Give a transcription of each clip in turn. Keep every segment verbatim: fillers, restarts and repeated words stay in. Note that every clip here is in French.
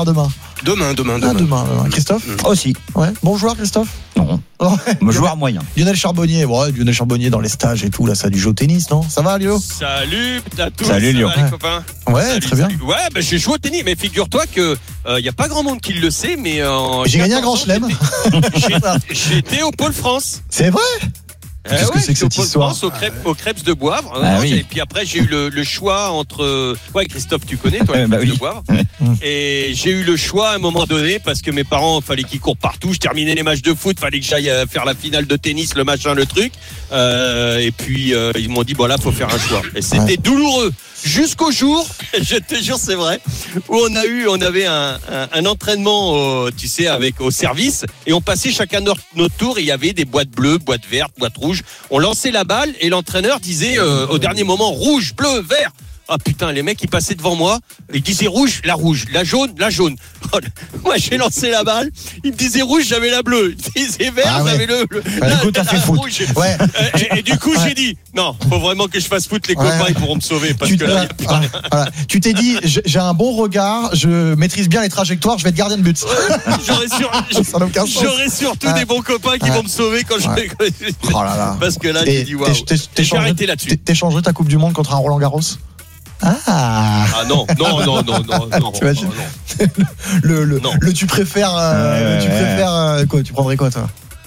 à demain. Demain, demain, demain. Ah, demain, demain. Christophe mmh. Aussi. Ouais. Bon joueur, Christophe? Non. Ouais. Joueur moyen. Lionel Charbonnier, ouais, Lionel Charbonnier dans les stages et tout, là, ça a du jeu au tennis, non? Ça va, Léo? Salut à tous. Salut, Léo. Ça va, les copains? Ouais, salut, très bien. Salut. Ouais, bah, j'ai joué au tennis, mais figure-toi que il euh, y a pas grand monde qui le sait, mais euh, j'ai gagné un grand chelem. J'étais, j'étais au Pôle France. C'est vrai? Euh, Qu'est-ce ouais, que c'est que cette au Pôle histoire? France, au crêpes, au crêpes de Boivre. Ah, hein, oui. Et puis après, j'ai eu le, le choix entre. Ouais, Christophe, tu connais, toi, les bah crêpes oui. de Boivre. Ouais. Et j'ai eu le choix à un moment donné parce que mes parents, fallait qu'ils courent partout. Je terminais les matchs de foot, fallait que j'aille faire la finale de tennis, le machin, le truc. Euh, et puis euh, ils m'ont dit bon là, faut faire un choix. Et c'était ouais. douloureux jusqu'au jour, je te jure, c'est vrai, où on a eu, on avait un, un, un entraînement, au, tu sais, avec au service, et on passait chacun notre, notre tour. Et il y avait des boîtes bleues, boîtes vertes, boîtes rouges. On lançait la balle et l'entraîneur disait euh, au dernier moment rouge, bleu, vert. Ah putain, les mecs ils passaient devant moi, ils disaient rouge, la rouge, la jaune, la jaune. Moi j'ai lancé la balle, ils me disaient rouge, j'avais la bleue, ils disaient vert, ah ouais. j'avais le, le bah, la, du coup, t'as la, fait la foot. rouge. Ouais. Et, et du coup ouais. j'ai dit non, faut vraiment que je fasse foot, les ouais. copains ils pourront me sauver parce tu que là, y a plus ah, rien. Voilà. Tu t'es dit j'ai un bon regard, je maîtrise bien les trajectoires, je vais être gardien de but. J'aurais, sur, j'aurais surtout ah. des bons copains qui ah. vont me sauver quand ouais. je vais. Oh là là. Parce que là et j'ai dit waouh. J'ai arrêté là-dessus. T'échangerais ta Coupe du Monde contre un Roland Garros? Ah. ah non, non, non, non, non, non, t'imagines non, non. le, le, non. le tu préfères, euh, ouais, tu préfères euh, quoi? Tu prendrais quoi toi?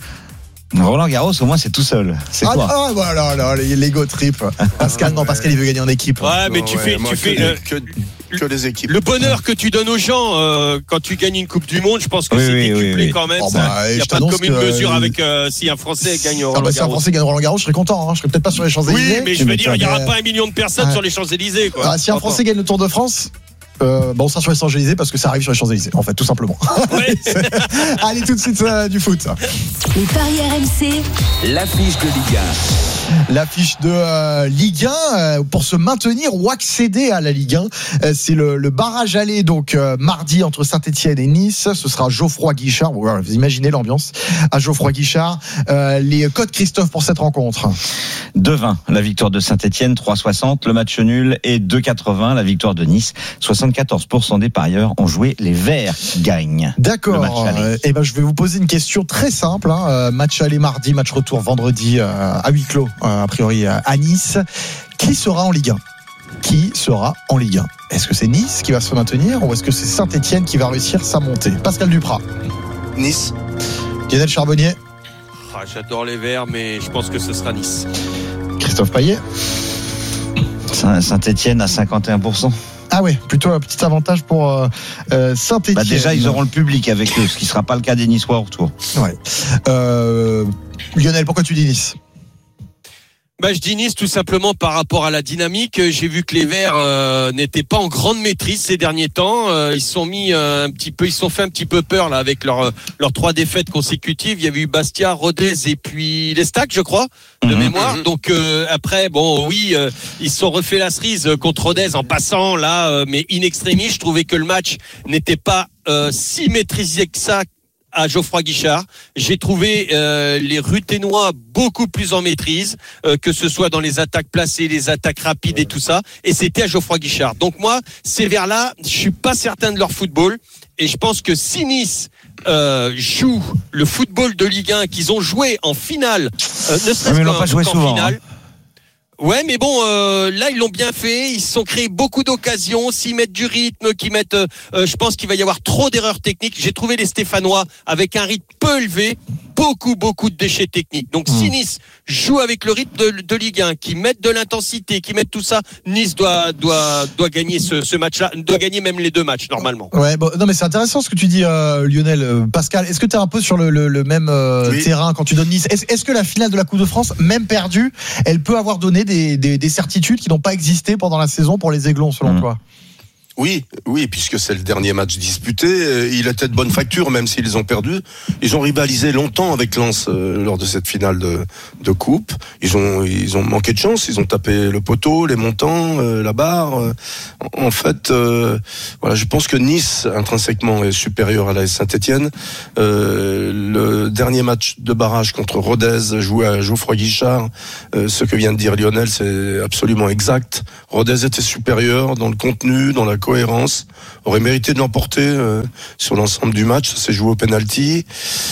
Roland Garros, au moins c'est tout seul. C'est ah, quoi? Ah voilà, là, les l'ego trip. Pascal, non, Pascal il veut gagner en équipe. Ouais, mais non, tu ouais, fais, moi, tu que, fais euh, que, que les équipes. Le bonheur que tu donnes aux gens euh, quand tu gagnes une Coupe du Monde, je pense que oui, c'est oui, décuplé oui, oui. quand même. Oh, bah, il n'y a pas de commune que, mesure avec euh, si un Français gagne Roland ah bah, Garros. Si un Français gagne Roland Garros, je serais content. Hein. Je serais peut-être pas sur les Champs-Élysées. Oui, mais je veux dire, il n'y aura pas un million de personnes ouais. sur les Champs-Élysées. Quoi. Ah, si un Français gagne le Tour de France. Euh, bon, on sera sur les Champs-Élysées parce que ça arrive sur les Champs-Élysées, en fait, tout simplement. Ouais. Allez, tout de suite, euh, du foot. Les paris R M C, l'affiche de Ligue un. L'affiche de euh, Ligue un euh, pour se maintenir ou accéder à la Ligue un. Euh, c'est le, le barrage aller, donc euh, mardi entre Saint-Etienne et Nice. Ce sera Geoffroy Guichard. Voilà, vous imaginez l'ambiance à Geoffroy Guichard. Euh, les codes, Christophe, pour cette rencontre. deux vingt la victoire de Saint-Etienne, trois soixante le match nul, et deux quatre-vingts la victoire de Nice. soixante-quatorze pour cent des parieurs ont joué les Verts qui gagnent. D'accord. Euh, et ben, je vais vous poser une question très simple. Hein. Euh, match aller mardi, match retour vendredi euh, à huis clos, euh, a priori euh, à Nice. Qui sera en Ligue un? Qui sera en Ligue un? Est-ce que c'est Nice qui va se maintenir ou est-ce que c'est Saint-Etienne qui va réussir sa montée? Pascal Duprat. Nice. Lionel Charbonnier. Ah, j'adore les Verts, mais je pense que ce sera Nice. Christophe Payet. Saint-Etienne à cinquante et un pour cent. Ah ouais, plutôt un petit avantage pour euh, Saint-Etienne. Bah déjà, ils auront le public avec eux, ce qui ne sera pas le cas des Niçois au retour. Ouais. Euh, Lionel, pourquoi tu dis Nice? Bah, je dis Nice tout simplement par rapport à la dynamique. J'ai vu que les Verts euh, n'étaient pas en grande maîtrise ces derniers temps. Euh, ils sont mis euh, un petit peu, ils sont fait un petit peu peur là avec leurs leurs trois défaites consécutives. Il y avait eu Bastia, Rodez et puis l'Estac, je crois, de mmh. mémoire. Donc euh, après, bon, oui, euh, ils se sont refait la cerise contre Rodez en passant là, euh, mais in extremis. Je trouvais que le match n'était pas euh, si maîtrisé que ça à Geoffroy Guichard. J'ai trouvé euh, les Ruténois beaucoup plus en maîtrise, euh, que ce soit dans les attaques placées, les attaques rapides et tout ça. Et c'était à Geoffroy Guichard. Donc moi, ces Verts-là, je suis pas certain de leur football. Et je pense que si Nice euh, joue le football de Ligue un qu'ils ont joué en finale, euh, ne serait-ce ouais, pas joué qu'en souvent, finale. Hein. Ouais, mais bon, euh, là ils l'ont bien fait. Ils se sont créés beaucoup d'occasions. S'ils mettent du rythme, qu'ils mettent, euh, je pense qu'il va y avoir trop d'erreurs techniques. J'ai trouvé les Stéphanois avec un rythme peu élevé, beaucoup, beaucoup de déchets techniques. Donc, mmh. si Nice joue avec le rythme de, de Ligue un, qui mettent de l'intensité, qui mettent tout ça, Nice doit, doit, doit gagner ce, ce match-là, doit gagner même les deux matchs normalement. Ouais, bon, non, mais c'est intéressant ce que tu dis, euh, Lionel. Euh, Pascal, est-ce que tu es un peu sur le, le, le même euh, oui. terrain quand tu donnes Nice? Est-ce, est-ce que la finale de la Coupe de France, même perdue, elle peut avoir donné des, des, des certitudes qui n'ont pas existé pendant la saison pour les Aiglons, selon mmh. toi? Oui, oui, puisque c'est le dernier match disputé. Il était de bonne facture, même s'ils ont perdu. Ils ont rivalisé longtemps avec Lens euh, lors de cette finale de, de coupe. Ils ont, ils ont manqué de chance. Ils ont tapé le poteau, les montants, euh, la barre. En fait, euh, voilà, je pense que Nice intrinsèquement est supérieur à la Saint-Etienne. Euh, le dernier match de barrage contre Rodez, joué à Geoffroy Guichard, euh, ce que vient de dire Lionel, c'est absolument exact. Rodez était supérieur dans le contenu, dans la cohérence, aurait mérité de l'emporter euh, sur l'ensemble du match. Ça s'est joué au penalty.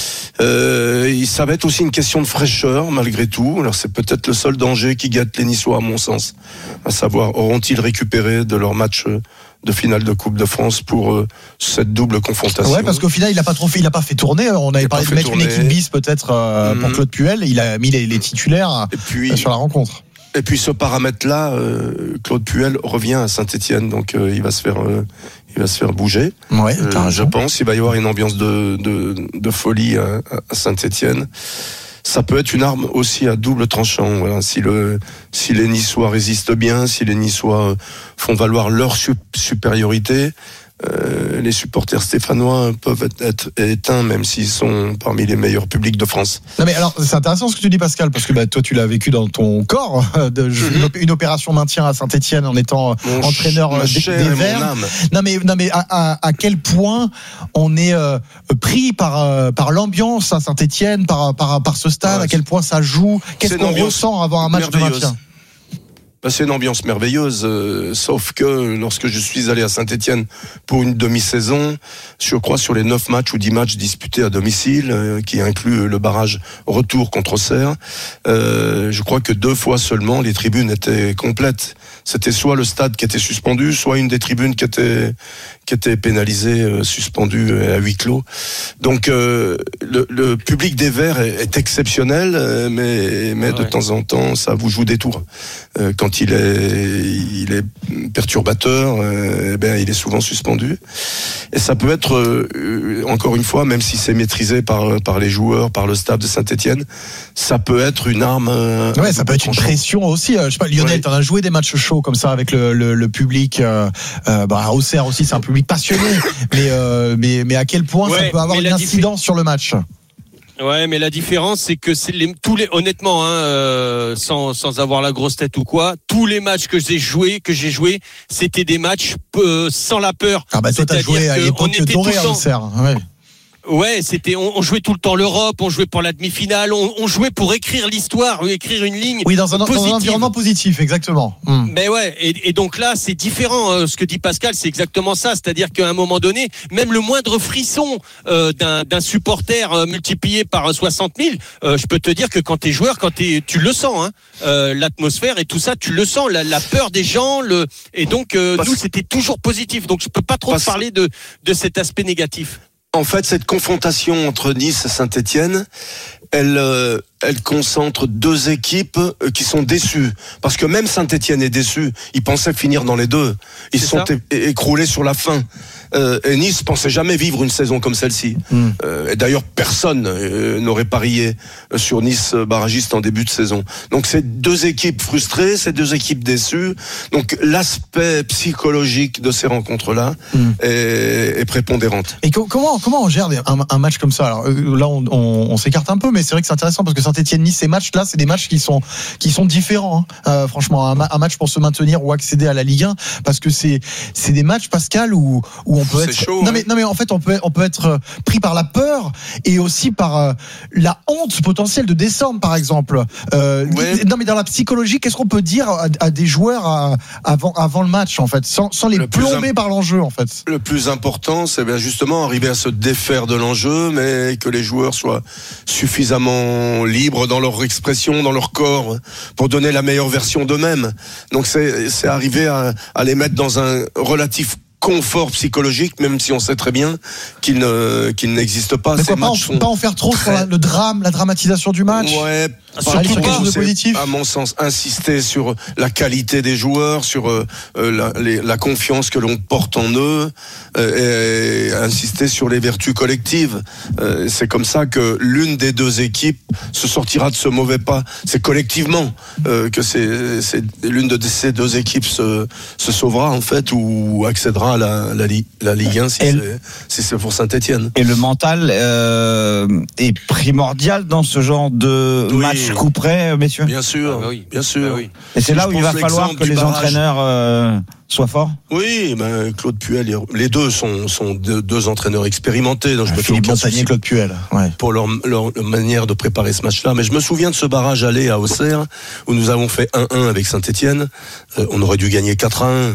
Euh, ça va être aussi une question de fraîcheur malgré tout. Alors c'est peut-être le seul danger qui gâte les Niçois à mon sens, à savoir auront-ils récupéré de leur match de finale de Coupe de France pour euh, cette double confrontation. Ouais, parce qu'au final il a pas trop fait, il a pas fait tourner. On avait parlé de mettre tourner. une équipe bis peut-être euh, mmh. pour Claude Puel. Il a mis les, les titulaires et puis, euh, sur la rencontre. Et puis ce paramètre-là, euh, Claude Puel revient à Saint-Étienne, donc euh, il va se faire, euh, il va se faire bouger. Ouais, euh, je pense, il va y avoir une ambiance de de, de folie à, à Saint-Étienne. Ça peut être une arme aussi à double tranchant. Voilà. Si le, si les Niçois résistent bien, si les Niçois font valoir leur sup- supériorité, euh, les supporters stéphanois peuvent être, être éteints, même s'ils sont parmi les meilleurs publics de France. Non mais alors c'est intéressant ce que tu dis Pascal, parce que bah, toi tu l'as vécu dans ton corps, de, mm-hmm. une opération maintien à Saint-Étienne en étant mon entraîneur ch- des, des Verts. Non mais non mais à, à, à quel point on est euh, pris par euh, par l'ambiance à Saint-Étienne, par par par ce stade, ouais, à quel point ça joue, qu'est-ce qu'on ressent avant un match de maintien? C'est une ambiance merveilleuse, euh, sauf que lorsque je suis allé à Saint-Étienne pour une demi-saison, je crois sur les neuf matchs ou dix matchs disputés à domicile, euh, qui inclut le barrage retour contre Auxerre, euh, je crois que deux fois seulement les tribunes étaient complètes. C'était soit le stade qui était suspendu, soit une des tribunes qui était qui était pénalisée, euh, suspendue à huis clos. Donc euh, le, le public des Verts est, est exceptionnel, euh, mais mais ah ouais. de temps en temps ça vous joue des tours. Euh, quand il est il est perturbateur, euh, eh ben il est souvent suspendu. Et ça peut être euh, encore une fois, même si c'est maîtrisé par par les joueurs, par le staff de Saint-Étienne, ça peut être une arme. Euh, ouais, ça peut être une pression aussi. Euh, je sais pas, Lionel, ouais. t'en as joué des matchs chauds comme ça avec le le, le public. Euh, euh, bah, à Auxerre aussi, c'est un public passionné, mais euh, mais mais à quel point ouais, ça peut avoir une incidence diffé- sur le match? Ouais, mais la différence, c'est que c'est les, tous les, honnêtement, hein, euh, sans sans avoir la grosse tête ou quoi, tous les matchs que j'ai joués, que j'ai joués, c'était des matchs euh, sans la peur. Ah bah toi t'as joué à l'époque dorée à Auxerre. Ouais. Ouais, c'était, on, on jouait tout le temps l'Europe, on jouait pour la demi-finale, on, on jouait pour écrire l'histoire, écrire une ligne. Oui, dans un, dans un environnement positif, exactement. Hum. Mais ouais, et, et donc là, c'est différent. Euh, ce que dit Pascal, c'est exactement ça. C'est-à-dire qu'à un moment donné, même le moindre frisson euh, d'un, d'un supporter euh, multiplié par soixante mille, euh, je peux te dire que quand t'es joueur, quand t'es, tu le sens, hein, euh, l'atmosphère et tout ça, tu le sens, la, la peur des gens, le, et donc euh, nous, c'était toujours positif. Donc je peux pas trop Parce... parler de de cet aspect négatif. En fait, cette confrontation entre Nice et Saint-Étienne, elle, euh, elle concentre deux équipes qui sont déçues. Parce que même Saint-Étienne est déçu. Ils pensaient finir dans les deux. Ils se sont é- écroulés sur la fin. Euh, et Nice pensait jamais vivre une saison comme celle-ci. Mm. Euh, et d'ailleurs, personne euh, n'aurait parié sur Nice barragiste en début de saison. Donc, c'est deux équipes frustrées, c'est deux équipes déçues. Donc, l'aspect psychologique de ces rencontres-là mm. est, est prépondérante. Et co- comment comment on gère un, un match comme ça? Alors euh, là, on, on, on s'écarte un peu, mais c'est vrai que c'est intéressant parce que Saint-Étienne-Nice, ces matchs-là, c'est des matchs qui sont qui sont différents. Hein. Euh, franchement, un, un match pour se maintenir ou accéder à la Ligue un, parce que c'est c'est des matchs, Pascal, où où on peut c'est être chaud, non hein. mais non mais en fait on peut on peut être pris par la peur et aussi par euh, la honte potentielle de décembre par exemple. Euh, ouais. Non mais dans la psychologie, qu'est-ce qu'on peut dire à, à des joueurs à, avant avant le match en fait, sans sans les le plomber imp- par l'enjeu en fait. Le plus important, c'est bien justement arriver à se défaire de l'enjeu, mais que les joueurs soient suffisamment libres dans leur expression, dans leur corps, pour donner la meilleure version d'eux-mêmes. Donc c'est c'est arriver à, à les mettre dans un relatif confort psychologique, même si on sait très bien qu'il ne qu'il n'existe pas. Mais quoi, pas, en, pas en faire trop très... sur la, le drame, la dramatisation du match. Ouais. Aller sur quelque chose de positif. À mon sens, insister sur la qualité des joueurs, sur euh, la, les, la confiance que l'on porte en eux, euh, et insister sur les vertus collectives. Euh, c'est comme ça que l'une des deux équipes se sortira de ce mauvais pas. C'est collectivement euh, que c'est, c'est l'une de ces deux équipes se, se sauvera en fait ou accédera à la, la, la Ligue un si c'est, si c'est pour Saint-Étienne. Et le mental euh, est primordial dans ce genre de oui. match coup près, messieurs. Bien sûr, ah, oui. bien sûr. Ah, oui. Et c'est là où il va falloir que les barrage. entraîneurs euh, soient forts. Oui, ben Claude Puel, les deux sont, sont deux, deux entraîneurs expérimentés. Donc je ah, me Philippe Montagnier, Claude Puel, ouais. pour leur, leur, leur manière de préparer ce match-là. Mais je me souviens de ce barrage aller à Auxerre où nous avons fait un un avec Saint-Étienne. Euh, on aurait dû gagner quatre à un.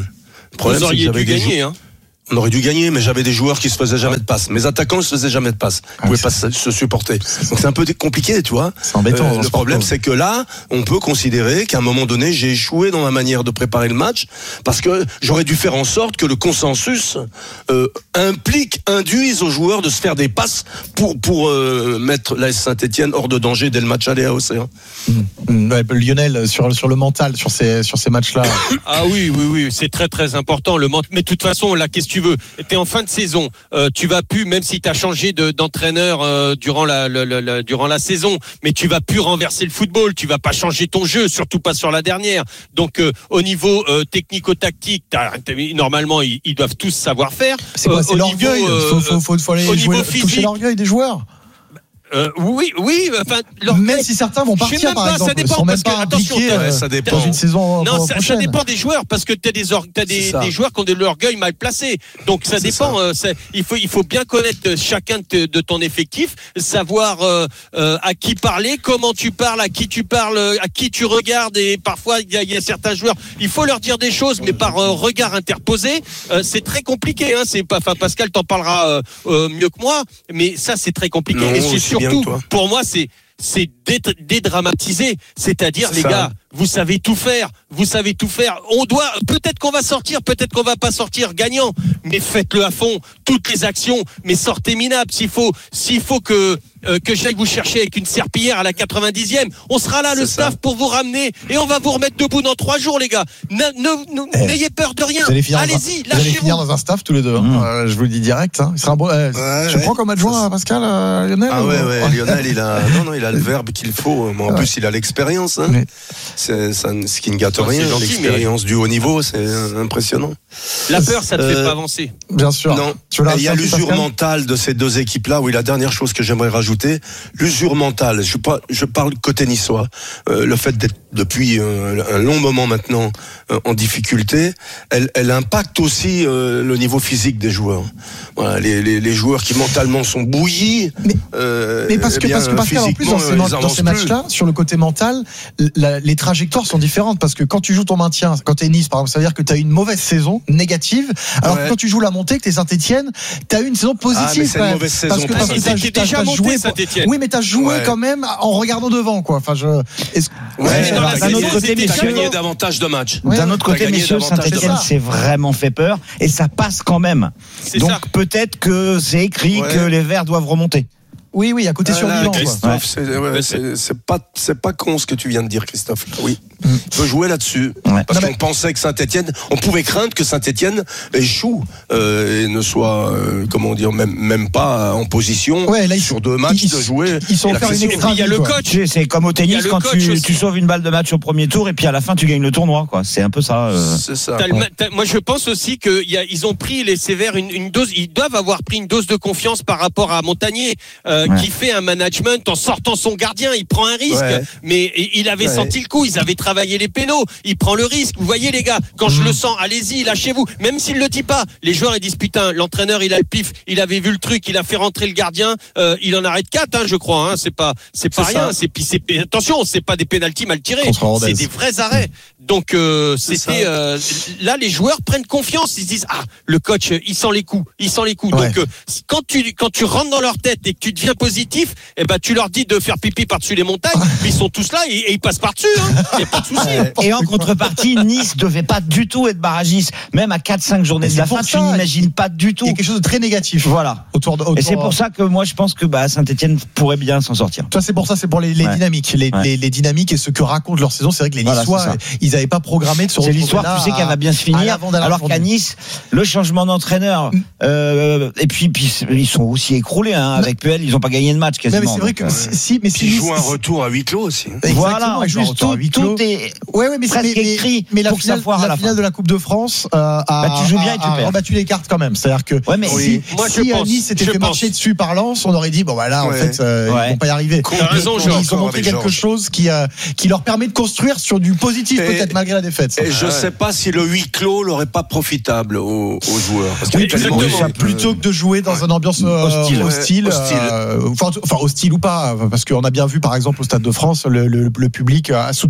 Le problème, Vous c'est que auriez j'avais dû des gagner, jou- hein. On aurait dû gagner, mais j'avais des joueurs qui se faisaient jamais de passe. Mes attaquants ne se faisaient jamais de passe. Ils Ah, pouvaient c'est- pas se, se supporter. Donc c'est un peu compliqué, tu vois. C'est embêtant. Euh, dans le ce problème, sport. c'est que là, on peut considérer qu'à un moment donné, j'ai échoué dans ma manière de préparer le match, parce que j'aurais dû faire en sorte que le consensus euh, implique, induise aux joueurs de se faire des passes pour pour euh, mettre l'A S Saint-Étienne hors de danger dès le match aller à Océan. Mmh, ouais, Lionel, sur, sur le mental, sur ces, sur ces matchs-là. Ah oui, oui, oui, c'est très très important. Le ment- Mais de toute façon, là, qu'est-ce que tu veux ? T'es en fin de saison, euh, tu vas plus, même si t'as changé de, d'entraîneur euh, durant la, la, la, la durant la saison, mais tu vas plus renverser le football. Tu vas pas changer ton jeu, surtout pas sur la dernière. Donc euh, au niveau euh, technico-tactique, t'as, t'as, normalement ils, ils doivent tous savoir faire. C'est quoi, Euh, c'est au l'orgueil. niveau, euh, faut, faut, faut, faut aller au jouer, niveau toucher physique. l'orgueil des joueurs. Euh, oui, oui, enfin, leur Même tête- si certains vont Je sais partir, même par pas, ça exemple, dépend, sont même parce que, pas attention, impliqués t'as- euh, ça dépend. dans une saison Non, ça, ça prochaine. dépend des joueurs parce que t'as des or- t'as des, C'est ça. des joueurs qui ont de l'orgueil mal placé. Donc ça C'est dépend. euh, ça- il faut il faut bien connaître chacun de, te- de ton effectif, savoir euh, euh, à qui parler, comment tu parles, à qui tu parles, à qui tu regardes. Et parfois il y a, il y a certains joueurs, il faut leur dire des choses, mais par euh, regard interposé, euh, c'est très compliqué. Hein, c'est pas. Enfin Pascal t'en parlera euh, euh, mieux que moi, mais ça c'est très compliqué. Non, et c'est aussi bien surtout que toi. pour moi c'est c'est dé- dédramatiser, c'est-à-dire C'est les ça. gars, vous savez tout faire, vous savez tout faire. On doit, peut-être qu'on va sortir, peut-être qu'on va pas sortir gagnant, mais faites-le à fond, toutes les actions, mais sortez minables. S'il faut, s'il faut que euh, que j'aille vous chercher avec une serpillière à la quatre-vingt-dixième, on sera là, le C'est ça. staff, pour vous ramener, et on va vous remettre debout dans trois jours, les gars. Ne- ne- ne- Eh, N'ayez peur de rien. Vous allez finir, dans, Allez-y, un, vous allez finir lâchez-vous. dans un staff tous les deux. hein. Mmh. Euh, je vous le dis direct. Hein. Il sera un bon. euh, Ouais, tu ouais. prends comme adjoint Ça, Pascal euh, Lionel Ah ou- ouais, ouais, Lionel, il a, non, non, il a le verbe qu'il faut. Mais en Ouais. plus, il a l'expérience. Hein. Mais- C'est, ça, ce qui ne gâte Ouais, c'est rien. gentil, L'expérience du haut niveau, c'est euh, impressionnant. La peur, ça te fait Euh, pas avancer. Bien sûr. Non, Tu veux la il y a ressenti, l'usure Pascal mentale de ces deux équipes-là. Oui, la dernière chose que j'aimerais rajouter, l'usure mentale. Je, pas, je parle côté niçois. Euh, le fait d'être depuis euh, un long moment maintenant euh, en difficulté, elle, elle impacte aussi euh, le niveau physique des joueurs. Voilà, les, les, les joueurs qui mentalement sont bouillis. Mais- euh, Mais parce eh que, bien, parce que Pascal, en plus, physiquement, dans ces, ils dans avancent ces plus. matchs-là, sur le côté mental, la- les trajectoires sont différentes. Parce que quand tu joues ton maintien, quand t'es Nice, par exemple, ça veut dire que t'as eu une mauvaise saison, négative. Alors Ouais. que quand tu joues la montée, que t'es Saint-Etienne, t'as eu une saison positive. Ah, mais c'est quand une même. mauvaise saison Parce que, pour parce que Saint-Étienne. t'as, C'était t'as- déjà t'as monté, joué. Saint-Étienne. Oui, mais t'as joué Ouais. quand même en regardant devant, quoi. Enfin, je. Est-ce... Ouais, mais dans la t'as saison, gagné- côté, t'as messieurs, gagné davantage de matchs. Ouais, D'un ouais. autre T'as côté, gagné messieurs, davantage de Saint-Etienne matchs. s'est vraiment fait peur et ça passe quand même. C'est Donc ça. peut-être que c'est écrit Ouais. que les Verts doivent remonter. Oui, oui, à côté Ah, sur là, Milan, quoi. Christophe, Ouais. c'est, ouais, c'est, c'est pas, c'est pas con ce que tu viens de dire, Christophe. Oui. Mm. Tu peux jouer là-dessus. Ouais. Parce Non, qu'on mais- pensait que Saint-Etienne, on pouvait craindre que Saint-Etienne échoue, euh, et ne soit, euh, comment dire, même, même pas en position Ouais, là, ils- sur deux matchs ils- de jouer. ils sont la offerts une pression. extra Il y a vie, le quoi. coach. Tu sais, c'est comme au Il y a tennis le quand coach tu, aussi. tu sauves une balle de match au premier tour et puis à la fin tu gagnes le tournoi, quoi. C'est un peu ça. euh. C'est ça. T'as le ma- t'as- moi, je pense aussi qu'ils ont pris les sévères une, une dose. Ils doivent avoir pris une dose de confiance par rapport à Montagnier, euh, Ouais. qui fait un management en sortant son gardien. Il prend un risque, Ouais. mais i- il avait Ouais. senti le coup. Ils avaient travaillé les pénaux. Il prend le risque. Vous voyez, les gars, quand je le sens, allez-y, lâchez-vous. Même s'il le dit pas, les joueurs ils disent putain, l'entraîneur il a le pif, il avait vu le truc, il a fait rentrer le gardien. Euh, il en arrête quatre, hein, je crois. Hein, c'est pas, c'est pas C'est rien. ça. C'est puis c'est attention, c'est pas des pénaltys mal tirés. Contre Rodez. C'est des vrais arrêts. Donc euh, C'est c'était ça. euh, là les joueurs prennent confiance, ils se disent ah le coach euh, il sent les coups, il sent les coups. Ouais. Donc euh, quand tu quand tu rentres dans leur tête et que tu deviens positif, eh ben tu leur dis de faire pipi par-dessus les montagnes, puis ils sont tous là et, et ils passent par-dessus hein. Y a pas de souci. Ouais. Et en contrepartie, Nice devait pas du tout être barragiste. Même à quatre cinq journées Mais de la c'est fin, pour tu ça. n'imagines pas du Il y tout. a quelque chose de très négatif. Voilà. Autour de, autour, Et c'est pour ça que moi je pense que bah, Saint-Etienne pourrait bien s'en sortir. Ça, c'est pour ça, c'est pour les, les Ouais. dynamiques. Les, Ouais. les, les dynamiques et ce que raconte leur saison. C'est vrai que les Voilà, Niçois, c'est ça. ils n'avaient pas programmé de se C'est retrouver l'histoire, là tu sais à- qu'elle va bien se à finir. l'avant-dernière Alors journée. qu'à Nice, le changement d'entraîneur, euh, et puis, puis ils sont aussi écroulés hein, avec P L, ils n'ont pas gagné de match Non, quasiment. mais c'est vrai donc, que euh, si, si- mais si Puis il Nice- joue un retour à huis clos aussi. Exactement, voilà, en ils jouent un plus retour à tout, huis clos. tout est Ouais, ouais, mais, presque mais, mais- écrit mais la pour que ça finale, foire à la la finale fin. de la Coupe de France euh, a, Bah, tu joues bien et tu a- a perds. rebattu les cartes quand même. C'est-à-dire que Ouais, mais si, oui. Moi, je si pense, Nice s'était je fait pense. marcher dessus par Lens, on aurait dit bon voilà, en Ouais. fait, euh, Ouais. ils vont pas y arriver. T'as raison, Mais Georges. ils ont montré Avec quelque Georges. chose qui euh, qui leur permet de construire sur du positif Et- peut-être malgré la défaite. ça. Et je ouais. sais pas si le huis clos l'aurait pas profitable aux, aux joueurs. Parce qu'il y a Oui, tellement exactement. de- plutôt que de jouer dans une ambiance euh, Hostile. hostile, Ouais, hostile. euh, enfin, enfin hostile ou pas, parce qu'on a bien vu par exemple au Stade de France, le, le, le public a soutenu les, Ouais.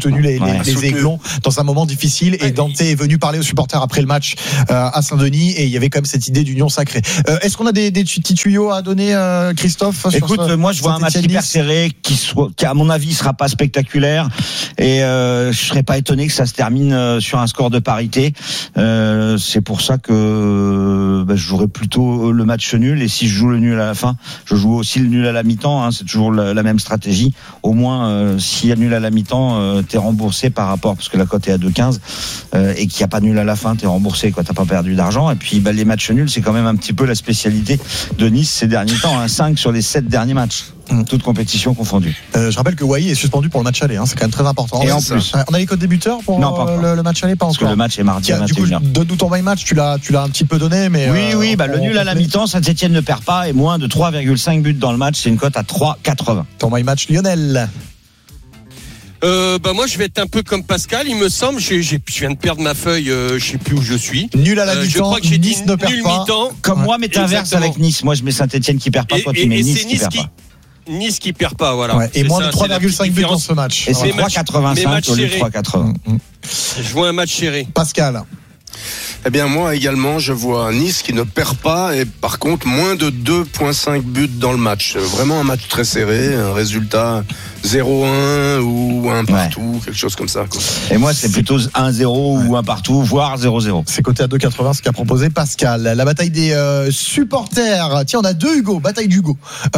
Ouais. les, les Aiglons dans un moment difficile. Et Dante est venu parler aux supporters après le match euh, à Saint-Denis, et il y avait quand même cette idée d'union sacrée. Euh, est-ce qu'on a des, des petits tuyaux à donner, euh, Christophe? Écoute, ce, moi je vois un match hyper serré qui, soit, qui à mon avis sera pas spectaculaire, et euh, je serais pas étonné que ça se termine euh, sur un score de parité. Euh, c'est pour ça que bah, je jouerais plutôt le match nul, et si je joue le nul à la fin, je joue aussi le nul à la mi-temps, hein, c'est toujours la, la même stratégie. Au moins euh, s'il y a nul à la mi-temps, euh, t'es remboursé par rapport, parce que la cote est à deux quinze, euh, et qu'il n'y a pas nul à la fin, t'es remboursé, quoi, t'as pas perdu d'argent. Et puis bah, les matchs nuls, c'est quand même un petit peu la spécialité de Nice ces derniers temps, hein, cinq sur les sept derniers matchs, toutes compétitions confondues. Euh, je rappelle que Wai est suspendu pour le match aller, hein, c'est quand même très important. Et en plus, on a les codes débuteurs pour non, pas euh, le, le match aller, pas parce encore. que le match est mardi à du coup, vingt et une heures. donne-nous ton my match, tu l'as, tu l'as un petit peu donné, mais oui, euh, oui, bah, on, le nul on à la fait. mi-temps, Saint-Etienne ne perd pas, et moins de trois virgule cinq buts dans le match, c'est une cote à trois virgule quatre-vingts. Ton my match, Lionel. Euh, bah moi je vais être un peu comme Pascal, il me semble. J'ai, j'ai, je viens de perdre ma feuille, euh, je sais plus où je suis. Nul à la Euh, je mi-temps, crois que j'ai dit Nice ne perd nul pas. mi-temps. Comme Ouais. moi, mais t'inverses Exactement. avec Nice. Moi, je mets Saint-Etienne qui perd pas, Et, toi, tu et, mets et Nice c'est qui Nice perd qui, pas. Nice qui perd pas, voilà. Ouais, et C'est moins ça, de trois c'est la virgule petite cinq buts dans différence. ce match. Et c'est mes trois matchs- virgule quatre-vingt-cinq mes matchs au lieu de serrés. trois virgule quatre-vingts. Je vois un match serré. Pascal. Eh bien, moi également, je vois Nice qui ne perd pas, et par contre, moins de deux virgule cinq buts dans le match. Vraiment un match très serré, un résultat zéro un ou un partout, quelque chose comme ça, quoi. Et moi, c'est plutôt un zéro ou un partout, voire zéro zéro. C'est coté à deux virgule quatre-vingts, ce qu'a proposé Pascal. La bataille des euh, supporters. Tiens, on a deux Hugo, bataille d'Hugo.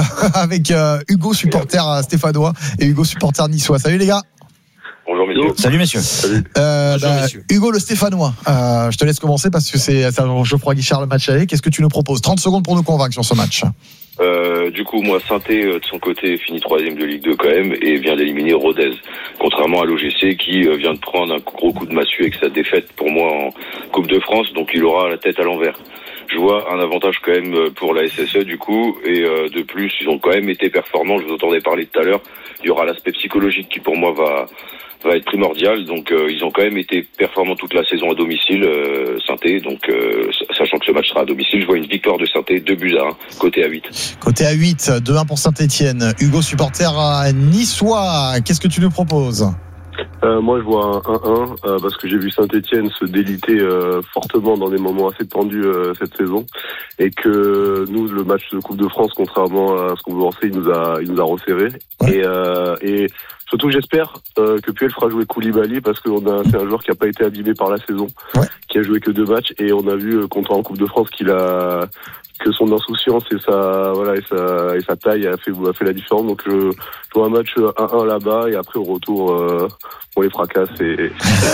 Avec euh, Hugo supporter stéphanois et Hugo supporter niçois. Salut les gars. Bonjour messieurs. Salut messieurs. Euh, Bonjour, bah, messieurs. Hugo le stéphanois. Euh, je te laisse commencer parce que c'est, c'est Geoffroy Guichard le match aller. Qu'est-ce que tu nous proposes? trente secondes pour nous convaincre sur ce match. Euh, du coup, moi, Saint-Étienne, euh, de son côté, finit troisième de Ligue deux quand même et vient d'éliminer Rodez. Contrairement à l'O G C qui euh, vient de prendre un gros coup de massue avec sa défaite pour moi en Coupe de France, donc il aura la tête à l'envers. Je vois un avantage quand même pour la S S E du coup, et euh, de plus, ils ont quand même été performants. Je vous entendais parler tout à l'heure. Il y aura l'aspect psychologique qui pour moi va va être primordial. Donc euh, ils ont quand même été performants toute la saison à domicile, euh, Saint-Étienne. Donc euh, sachant que ce match sera à domicile, je vois une victoire de Saint-Étienne, deux buts à un, côté à huit. Côté à huit, deux un pour Saint-Etienne. Hugo supporter à niçois. Qu'est-ce que tu nous proposes? Euh, moi, je vois un un un euh, parce que j'ai vu Saint-Etienne se déliter euh, fortement dans des moments assez tendus euh, cette saison, et que nous, le match de Coupe de France, contrairement à ce qu'on pensait, il nous a, il nous a resserré. Ouais. Et, euh, et surtout, j'espère euh, que Puel fera jouer Koulibaly parce que on a, c'est un joueur qui a pas été abîmé par la saison, Ouais. qui a joué que deux matchs, et on a vu euh, contre en Coupe de France qu'il a que son insouciance et sa voilà et sa et sa taille a fait a fait la différence. Donc je, je vois un match un un là-bas, et après au retour euh, on les fracasse et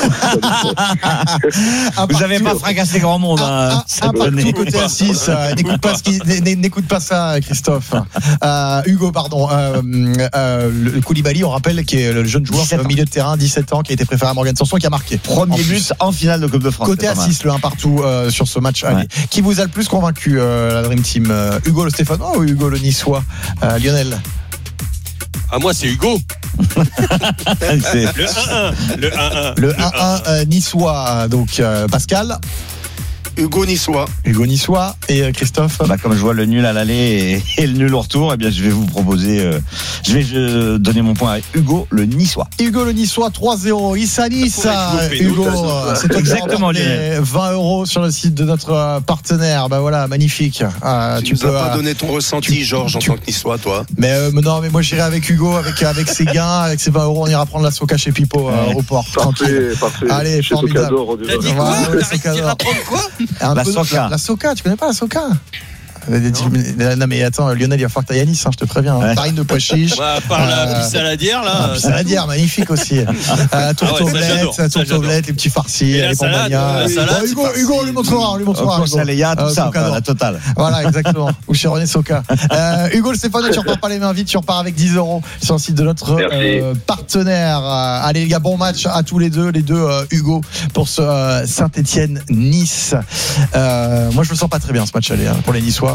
Vous n'avez pas fracassé grand monde, hein, Ah, cette ah, pas année. tout côté à six. Euh, n'écoute pas ce qui, n- n'écoute pas ça, Christophe. Euh, Hugo, pardon. Euh, euh, le Koulibaly, on rappelle, qui est le jeune joueur dix-sept au ans. milieu de terrain, dix-sept ans, qui a été préféré à Morgan Sanson, qui a marqué. Premier En but plus. en finale de Coupe de France. Côté c'est à pas mal. six, le un partout euh, sur ce match. Allez. Ouais. Qui vous a le plus convaincu, euh, la Dream Team? euh, Hugo le Stéphanois ou Hugo le Niçois? euh, Lionel? Ah moi c'est Hugo. C'est- Le un un. Le un un. Le un un euh, niçois. Donc euh, Pascal, Hugo Niçois. Hugo Niçois et euh, Christophe. Bah, comme je vois le nul à l'aller et, et le nul au retour, eh bien, je vais vous proposer, euh, je vais je, donner mon point à Hugo, le Niçois. Hugo le Niçois trois zéro. Issa Nice. Faudrait que je vous Hugo, fais d'autres, euh, c'est toi qui as Exactement, remporté Lionel. vingt euros sur le site de notre euh, partenaire. Bah voilà, magnifique. Euh, Tu, tu nous peux. as pas euh, donné ton ressenti, Georges, en tant que Niçois, toi. mais, euh, mais non, mais moi j'irai avec Hugo, avec avec ses gains, avec ses vingt euros, on ira prendre la soca chez Pipo euh, Ouais. au port. Tranquille. parfait, parfait. Allez, Chez formidable. Socador, on dirait. T'as dit Voilà, quoi? ouais, T'as c'est réussi cadeau. à prendre quoi? Un La peu de- soca. La soca, tu connais pas la soca? Non. non mais attends, Lionel, il va falloir que t'ailles à Nice, hein, je te préviens. Hein. Ouais. Farine de pois chiches. Bah, par la Euh, saladière là. Ah, puis saladière, magnifique aussi. Euh, tourtoblette, ça, j'adore. tourtoblette, les petits farcis, Et la les salade, pompagnas. la salade, Bon, Hugo, c'est Hugo, on lui montrera, on lui montrera. Pour Hugo. Saléa, tout Euh, ça, Socador. enfin, la totale. Voilà, exactement. Ou chez René Soca. Euh, Hugo le Stéphane, tu repars pas les mains vides, tu repars avec dix euros sur le site de notre euh, partenaire. Euh, allez les gars, bon match à tous les deux, les deux euh, Hugo pour ce euh, Saint-Etienne-Nice. Euh, moi je me sens pas très bien ce match aller hein, pour les Niçois.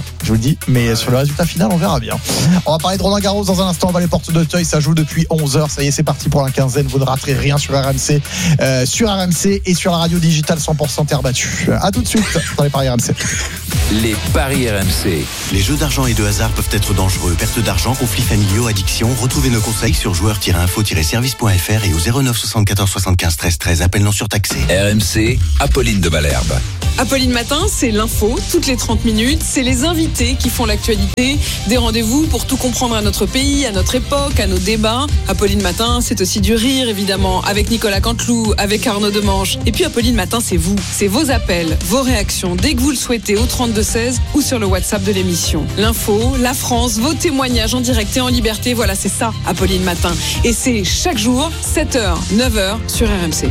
fois, je vous le dis. Mais ouais. sur le résultat final, on verra bien. On va parler de Roland Garros dans un instant. On va les portes d'Auteuil. Ça joue depuis onze heures. Ça y est, c'est parti pour la quinzaine. Vous ne raterez rien sur R M C, euh, sur R M C et sur la radio digitale cent pour cent terre battue. À tout de suite dans les paris R M C. Les paris R M C. Les jeux d'argent et de hasard peuvent être dangereux. Perte d'argent, conflits familiaux, addiction. Retrouvez nos conseils sur joueurs tiret info tiret service point f r et au zéro neuf soixante-quatorze soixante-quinze treize treize. Appel non surtaxé. R M C, Apolline de Malherbe. Apolline Matin, c'est l'info, toutes les trente minutes. C'est les invités qui font l'actualité. Des rendez-vous pour tout comprendre à notre pays, à notre époque, à nos débats. Apolline Matin, c'est aussi du rire, évidemment, avec Nicolas Canteloup, avec Arnaud Demange. Et puis Apolline Matin, c'est vous. C'est vos appels, vos réactions, dès que vous le souhaitez, au trente-deux seize ou sur le WhatsApp de l'émission. L'info, la France, vos témoignages en direct et en liberté. Voilà, c'est ça, Apolline Matin. Et c'est chaque jour, sept heures, neuf heures, sur R M C.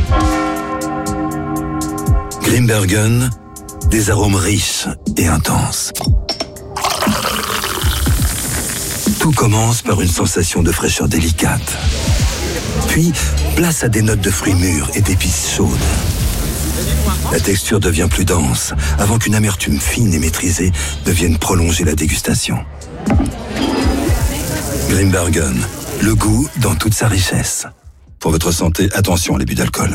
Grimbergen, des arômes riches et intenses. Tout commence par une sensation de fraîcheur délicate. Puis, place à des notes de fruits mûrs et d'épices chaudes. La texture devient plus dense, avant qu'une amertume fine et maîtrisée ne vienne prolonger la dégustation. Grimbergen, le goût dans toute sa richesse. Pour votre santé, attention à l'abus d'alcool.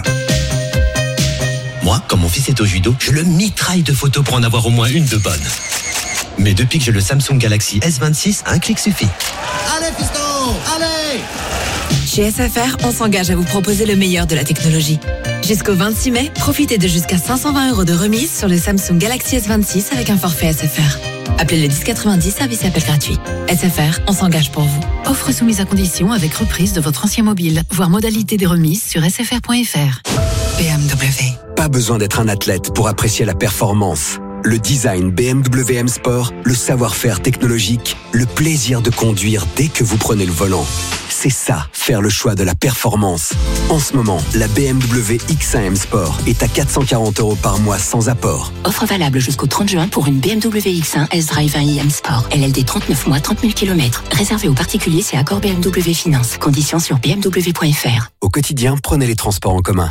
Moi, quand mon fils est au judo, je le mitraille de photos pour en avoir au moins une de bonne. Mais depuis que j'ai le Samsung Galaxy S vingt-six, un clic suffit. Allez, fiston, allez! Chez S F R, on s'engage à vous proposer le meilleur de la technologie. Jusqu'au vingt-six mai, profitez de jusqu'à cinq cent vingt euros de remise sur le Samsung Galaxy S vingt-six avec un forfait S F R. Appelez le dix quatre-vingt-dix, service appel gratuit. S F R, on s'engage pour vous. Offre soumise à condition avec reprise de votre ancien mobile. Voir modalité des remises sur s f r point f r. B M W. Pas besoin d'être un athlète pour apprécier la performance. Le design B M W M Sport, le savoir-faire technologique, le plaisir de conduire dès que vous prenez le volant. C'est ça, faire le choix de la performance. En ce moment, la B M W X un M Sport est à quatre cent quarante euros par mois sans apport. Offre valable jusqu'au trente juin pour une B M W X un S-Drive un i M Sport. L L D trente-neuf mois, trente mille kilomètres. Réservé aux particuliers, c'est accord B M W Finance. Conditions sur b m w point f r. Au quotidien, prenez les transports en commun.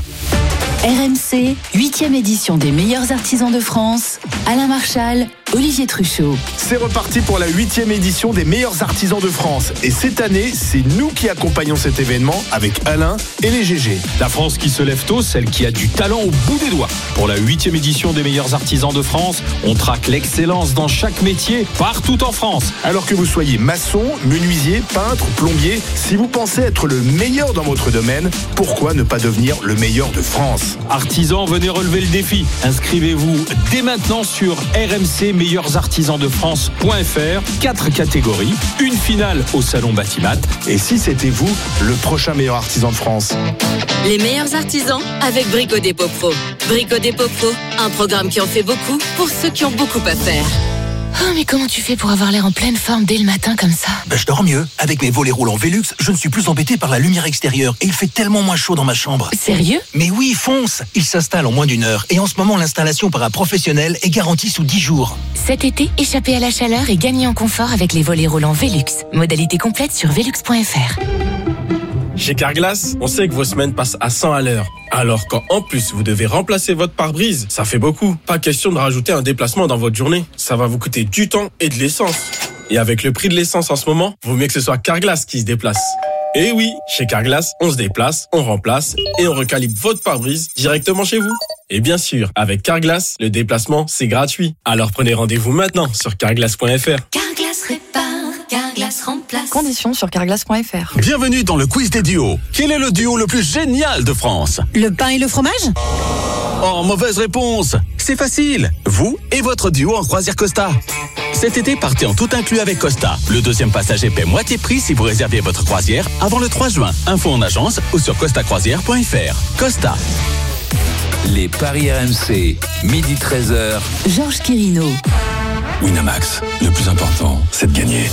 R M C, huitième édition des meilleurs artisans de France. Alain Marchal, Olivier Truchot. C'est reparti pour la huitième édition des meilleurs artisans de France. Et cette année, c'est nous qui accompagnons cet événement avec Alain et les G G. La France qui se lève tôt, celle qui a du talent au bout des doigts. Pour la huitième édition des meilleurs artisans de France, on traque l'excellence dans chaque métier, partout en France. Alors que vous soyez maçon, menuisier, peintre, plombier, si vous pensez être le meilleur dans votre domaine, pourquoi ne pas devenir le meilleur de France ? Artisans, venez relever le défi. Inscrivez-vous dès maintenant sur r m c meilleurs artisans de france point f r. Quatre catégories, une finale au salon Batimat. Et si c'était vous, le prochain meilleur artisan de France? Les meilleurs artisans avec Brico Dépôt Pro. Brico Dépôt Pro, un programme qui en fait beaucoup pour ceux qui ont beaucoup à faire. Oh, mais comment tu fais pour avoir l'air en pleine forme dès le matin comme ça? Ben, je dors mieux. Avec mes volets roulants Velux, je ne suis plus embêté par la lumière extérieure et il fait tellement moins chaud dans ma chambre. Sérieux? Mais oui, fonce! Il s'installe en moins d'une heure et en ce moment, l'installation par un professionnel est garantie sous dix jours. Cet été, échappez à la chaleur et gagnez en confort avec les volets roulants Velux. Modalité complète sur velux point f r. Chez Carglass, on sait que vos semaines passent à cent à l'heure. Alors quand en plus vous devez remplacer votre pare-brise, ça fait beaucoup. Pas question de rajouter un déplacement dans votre journée. Ça va vous coûter du temps et de l'essence. Et avec le prix de l'essence en ce moment, vaut mieux que ce soit Carglass qui se déplace. Et oui, chez Carglass, on se déplace, on remplace et on recalibre votre pare-brise directement chez vous. Et bien sûr, avec Carglass, le déplacement, c'est gratuit. Alors prenez rendez-vous maintenant sur carglass point f r. Carglass répare, Carglass remplace. Conditions sur carglass point f r. Bienvenue dans le quiz des duos. Quel est le duo le plus génial de France? Le pain et le fromage? Oh, mauvaise réponse. C'est facile. Vous et votre duo en croisière Costa. Cet été, partez en tout inclus avec Costa. Le deuxième passager paie moitié prix si vous réservez votre croisière avant le trois juin. Info en agence ou sur costa croisière point f r. Costa. Les paris R M C, midi treize heures. Georges Quirino. Winamax, le plus important, c'est de gagner.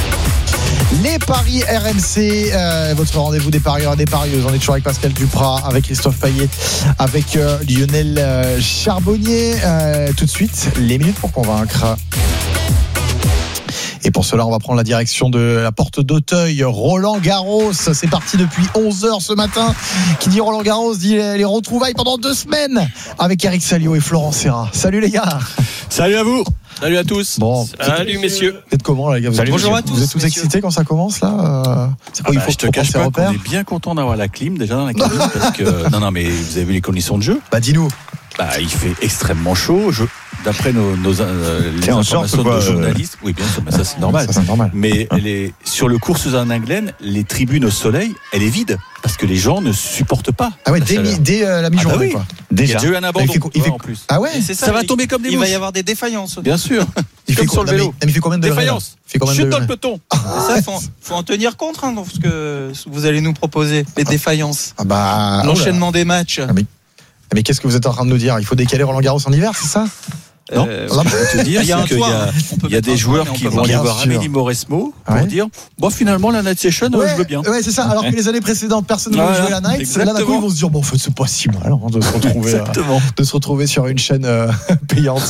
Les paris R M C, euh, votre rendez-vous des parieurs et des parieuses. On est toujours avec Pascal Duprat, avec Christophe Payet, avec euh, Lionel euh, Charbonnier. Euh, tout de suite, les minutes pour convaincre. Et pour cela, on va prendre la direction de la porte d'Auteuil. Roland Garros, c'est parti depuis onze heures ce matin. Qui dit Roland Garros dit les retrouvailles pendant deux semaines avec Eric Salio et Florent Serra. Salut les gars. Salut à vous. Salut à tous. Bon, salut messieurs. Vous êtes comment les gars? Vous Bonjour êtes, à tous. Vous êtes tous messieurs. excités quand ça commence là? C'est quoi, ah il bah, faut je te cache pas qu'on repères. est bien content d'avoir la clim déjà dans la cabine parce que non non mais vous avez vu les conditions de jeu. Bah dis-nous. Bah il fait extrêmement chaud. Je, d'après nos, nos euh, les en informations sorte, quoi, de nos journalistes, oui bien sûr, mais ça c'est normal. Ça, c'est normal. Mais les, sur le cours Suzanne-Inglen, les tribunes au soleil, elle est vide parce que les gens ne supportent pas. Ah ouais, la dès, chaleur. mi- dès euh, la mi-journée Ah bah oui. quoi. Il y a Déjà. déjà eu un abandon Il fait, il fait, en plus. Ah ouais. C'est Ça va tomber comme des Il va mouches. y avoir des défaillances. Bien sûr. Il fait Comme quoi- sur le non, mais- vélo. non, mais il fait combien de degrés, là Défaillance. Il fait combien de Chute dans degrés le peloton. Ça, faut, faut en tenir compte hein, dans ce que vous allez nous proposer, les défaillances, Ah bah. l'enchaînement des matchs. Ah, mais, mais qu'est-ce que vous êtes en train de nous dire? Il faut décaler Roland Garros en hiver, c'est ça? Non, Euh, ce que je veux te dire, il y a c'est un qu'il y toit, a, hein. On peut il y a mettre des un joueurs toit, mais qui on peut vont pas. aller Bien voir sûr. Amélie Mauresmo pour Ouais. dire bon finalement la night session euh, Ouais, je veux bien. ouais, c'est ça. Alors que les années précédentes, personne ne voulait Voilà, jouer la night. Là, d'un coup, exactement. ils vont se dire bon, en fait, c'est pas si mal hein, de se retrouver, euh, Exactement. de se retrouver sur une chaîne euh, payante.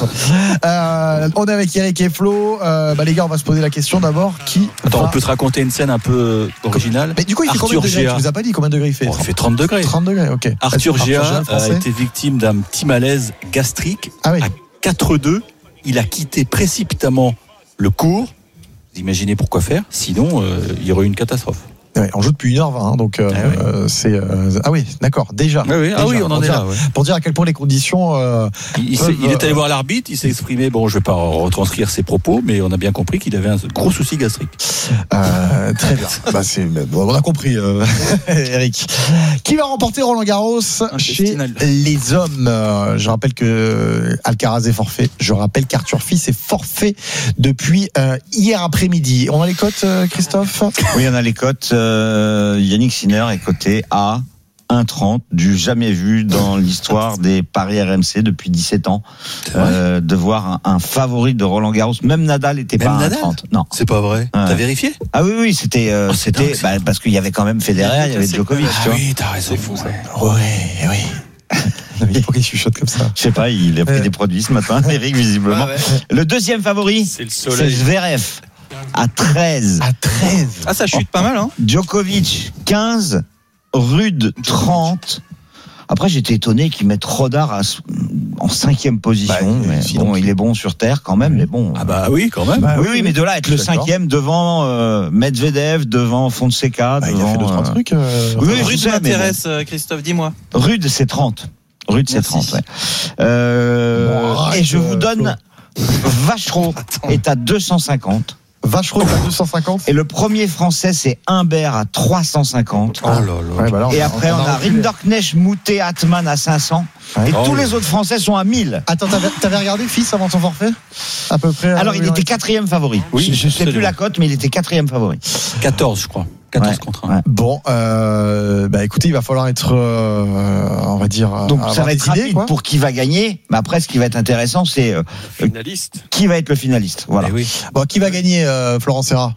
Euh, on est avec Eric et Flo. Euh, bah, les gars, on va se poser la question d'abord. Qui Attends, va- on peut te raconter une scène un peu originale. Mais du coup, il fait combien Arthur de degrés? Géa. Tu nous as pas dit combien de degrés il fait? Bon, il fait trente degrés. trente degrés, ok. Arthur Géa le a français. été victime d'un petit malaise gastrique. Ah oui. À quatre deux, il a quitté précipitamment le cours. Vous imaginez pourquoi faire, sinon euh, il y aurait eu une catastrophe. Ouais, on joue depuis une heure vingt, hein, donc euh, Ah oui. euh, c'est euh, ah oui, d'accord, déjà. Ah oui, ah Déjà, oui, on en pour est dire- là. Ouais. Pour dire à quel point les conditions. euh, Il, il peuvent, s'est- il est allé euh, voir l'arbitre, il s'est exprimé. Bon, je ne vais pas retranscrire ses propos, mais on a bien compris qu'il avait un gros souci gastrique. Euh, très bien. Bah, c'est, bon, on a compris, euh, Eric. Qui va remporter Roland Garros chez les hommes? Euh, Je rappelle que Alcaraz est forfait. Je rappelle qu'Arthur Fils est forfait depuis euh, hier après-midi. On a les cotes, euh, Christophe? Oui, on a les cotes. Euh, Yannick Sinner est coté à un trente, du jamais vu dans l'histoire des paris R M C depuis dix-sept ans. Euh, de voir un, un favori de Roland Garros. Même Nadal n'était pas à un trente. Non. C'est pas vrai. T'as vérifié? Ah oui, oui, c'était, euh, Oh, c'est c'était, dingue, ça. bah, parce qu'il y avait quand même Federer, il y avait Djokovic, Ah tu vois. oui, t'as raison. C'est fou, ça. Oui, oui. Pourquoi il chuchote comme ça? Je sais pas, il a pris Ouais. des produits ce matin, Eric, visiblement. Ouais, ouais. Le deuxième favori, C'est le c'est soleil. Zverev à treize. À treize. Ah, ça chute pas mal, hein. Djokovic quinze, Rude trente. Après, j'étais étonné qu'ils mettent Rodar à, en cinquième position. Bah, mais sinon, bon, il est bon sur terre quand même, mais bon. Ah bah oui, quand même. Bah, oui, oui, mais de là à être je le suis d'accord. cinquième devant euh, Medvedev, devant Fonseca, Bah, il devant. a fait deux trois euh, trucs. euh, Oui, je Rude sais, mais m'intéresse, euh, Christophe, dis-moi. Rude, c'est trente. Rude, c'est Merci. trente, ouais. Euh, Bon, arrête, et je vous euh, donne Vachereau est à deux cent cinquante. Vachereau est à deux cent cinquante. Et le premier français, c'est Humbert à trois cent cinquante. Oh là là. Ouais, bah là, Et après, on a reculé. Rinderknecht, Moutet, Atman à cinq cents. Ouais. Et Oh tous oui. les autres Français sont à mille. Attends, t'avais, t'avais regardé Fils avant son forfait? À peu près. Alors, euh, il était quatrième favori. Oui, je ne sais absolument. plus la cote, mais il était quatrième favori. quatorze, je crois. quatorze Ouais. contre un. Ouais. Bon, euh, bah écoutez, il va falloir être, euh, on va dire, Donc, avoir ça va des être idées, rapide quoi. pour qui va gagner. Mais après, ce qui va être intéressant, c'est euh, Finaliste. qui va être le finaliste. Voilà. Eh oui. Bon, qui va gagner, euh, Florent Serra?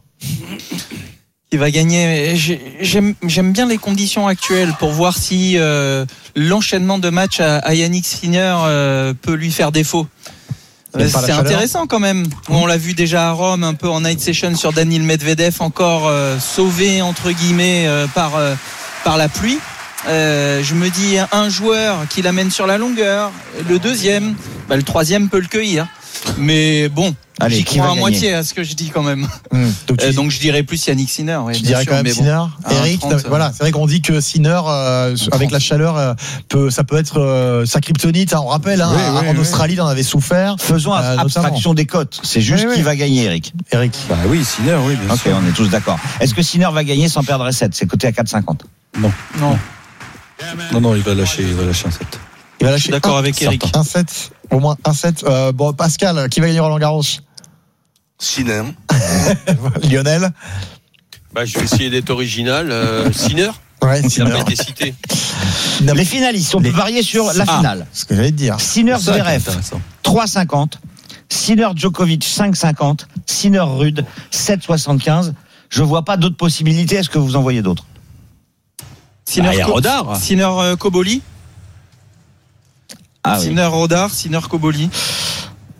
Il va gagner. J'ai- J'aime, j'aime bien les conditions actuelles pour voir si euh, l'enchaînement de matchs à, à Yannick Sinner euh, peut lui faire défaut. Il aime pas la C'est chaleur. intéressant quand même. On l'a vu déjà à Rome, un peu en night session sur Daniil Medvedev, encore euh, sauvé entre guillemets euh, par euh, par la pluie. Euh, je me dis un joueur qui l'amène sur la longueur, le deuxième, bah, le troisième peut le cueillir. Mais bon, Allez, j'y qui crois va à gagner moitié à ce que je dis quand même. Hum, donc, tu, Euh, donc je dirais plus Yannick Sinner. Oui, tu bien dirais sûr, quand même mais bon. Sinner. À un Eric, trente, voilà, c'est vrai qu'on dit que Sinner, euh, avec la chaleur, euh, peut, ça peut être euh, sa kryptonite. Hein, on rappelle, hein, Oui, oui, en oui. Australie, il en avait souffert. Faisons Euh, abstraction des cotes. C'est juste Oui, qui oui. va gagner, Eric. Eric. Bah oui, Sinner, oui, bien Ok, sûr. on est tous d'accord. Est-ce que Sinner va gagner sans perdre sept? C'est coté à quatre cinquante. Non. Non. Non, non, il va lâcher, il va lâcher un sept. Il va Je suis lâcher d'accord un, avec Eric. un sept, au moins un sept. Euh, bon, Pascal, qui va gagner Roland Garros? Sinner. Lionel. Bah, je vais essayer d'être original. Euh, Sinner. Ouais, Il n'a Sinner. pas été cité. Les finalistes, on peut varier sur la Ah, finale. ce que j'allais te dire. Sinner C'est ça qui est Zverev, intéressant. trois cinquante. Sinner Djokovic, cinq cinquante. Sinner Rude, sept soixante-quinze. Je vois pas d'autres possibilités. Est-ce que vous en voyez d'autres? Sinner, Ah, il y a Co- Rodar. Sinner euh, Koboli. Ah oui. Sinner Rodar, Sinner Koboli.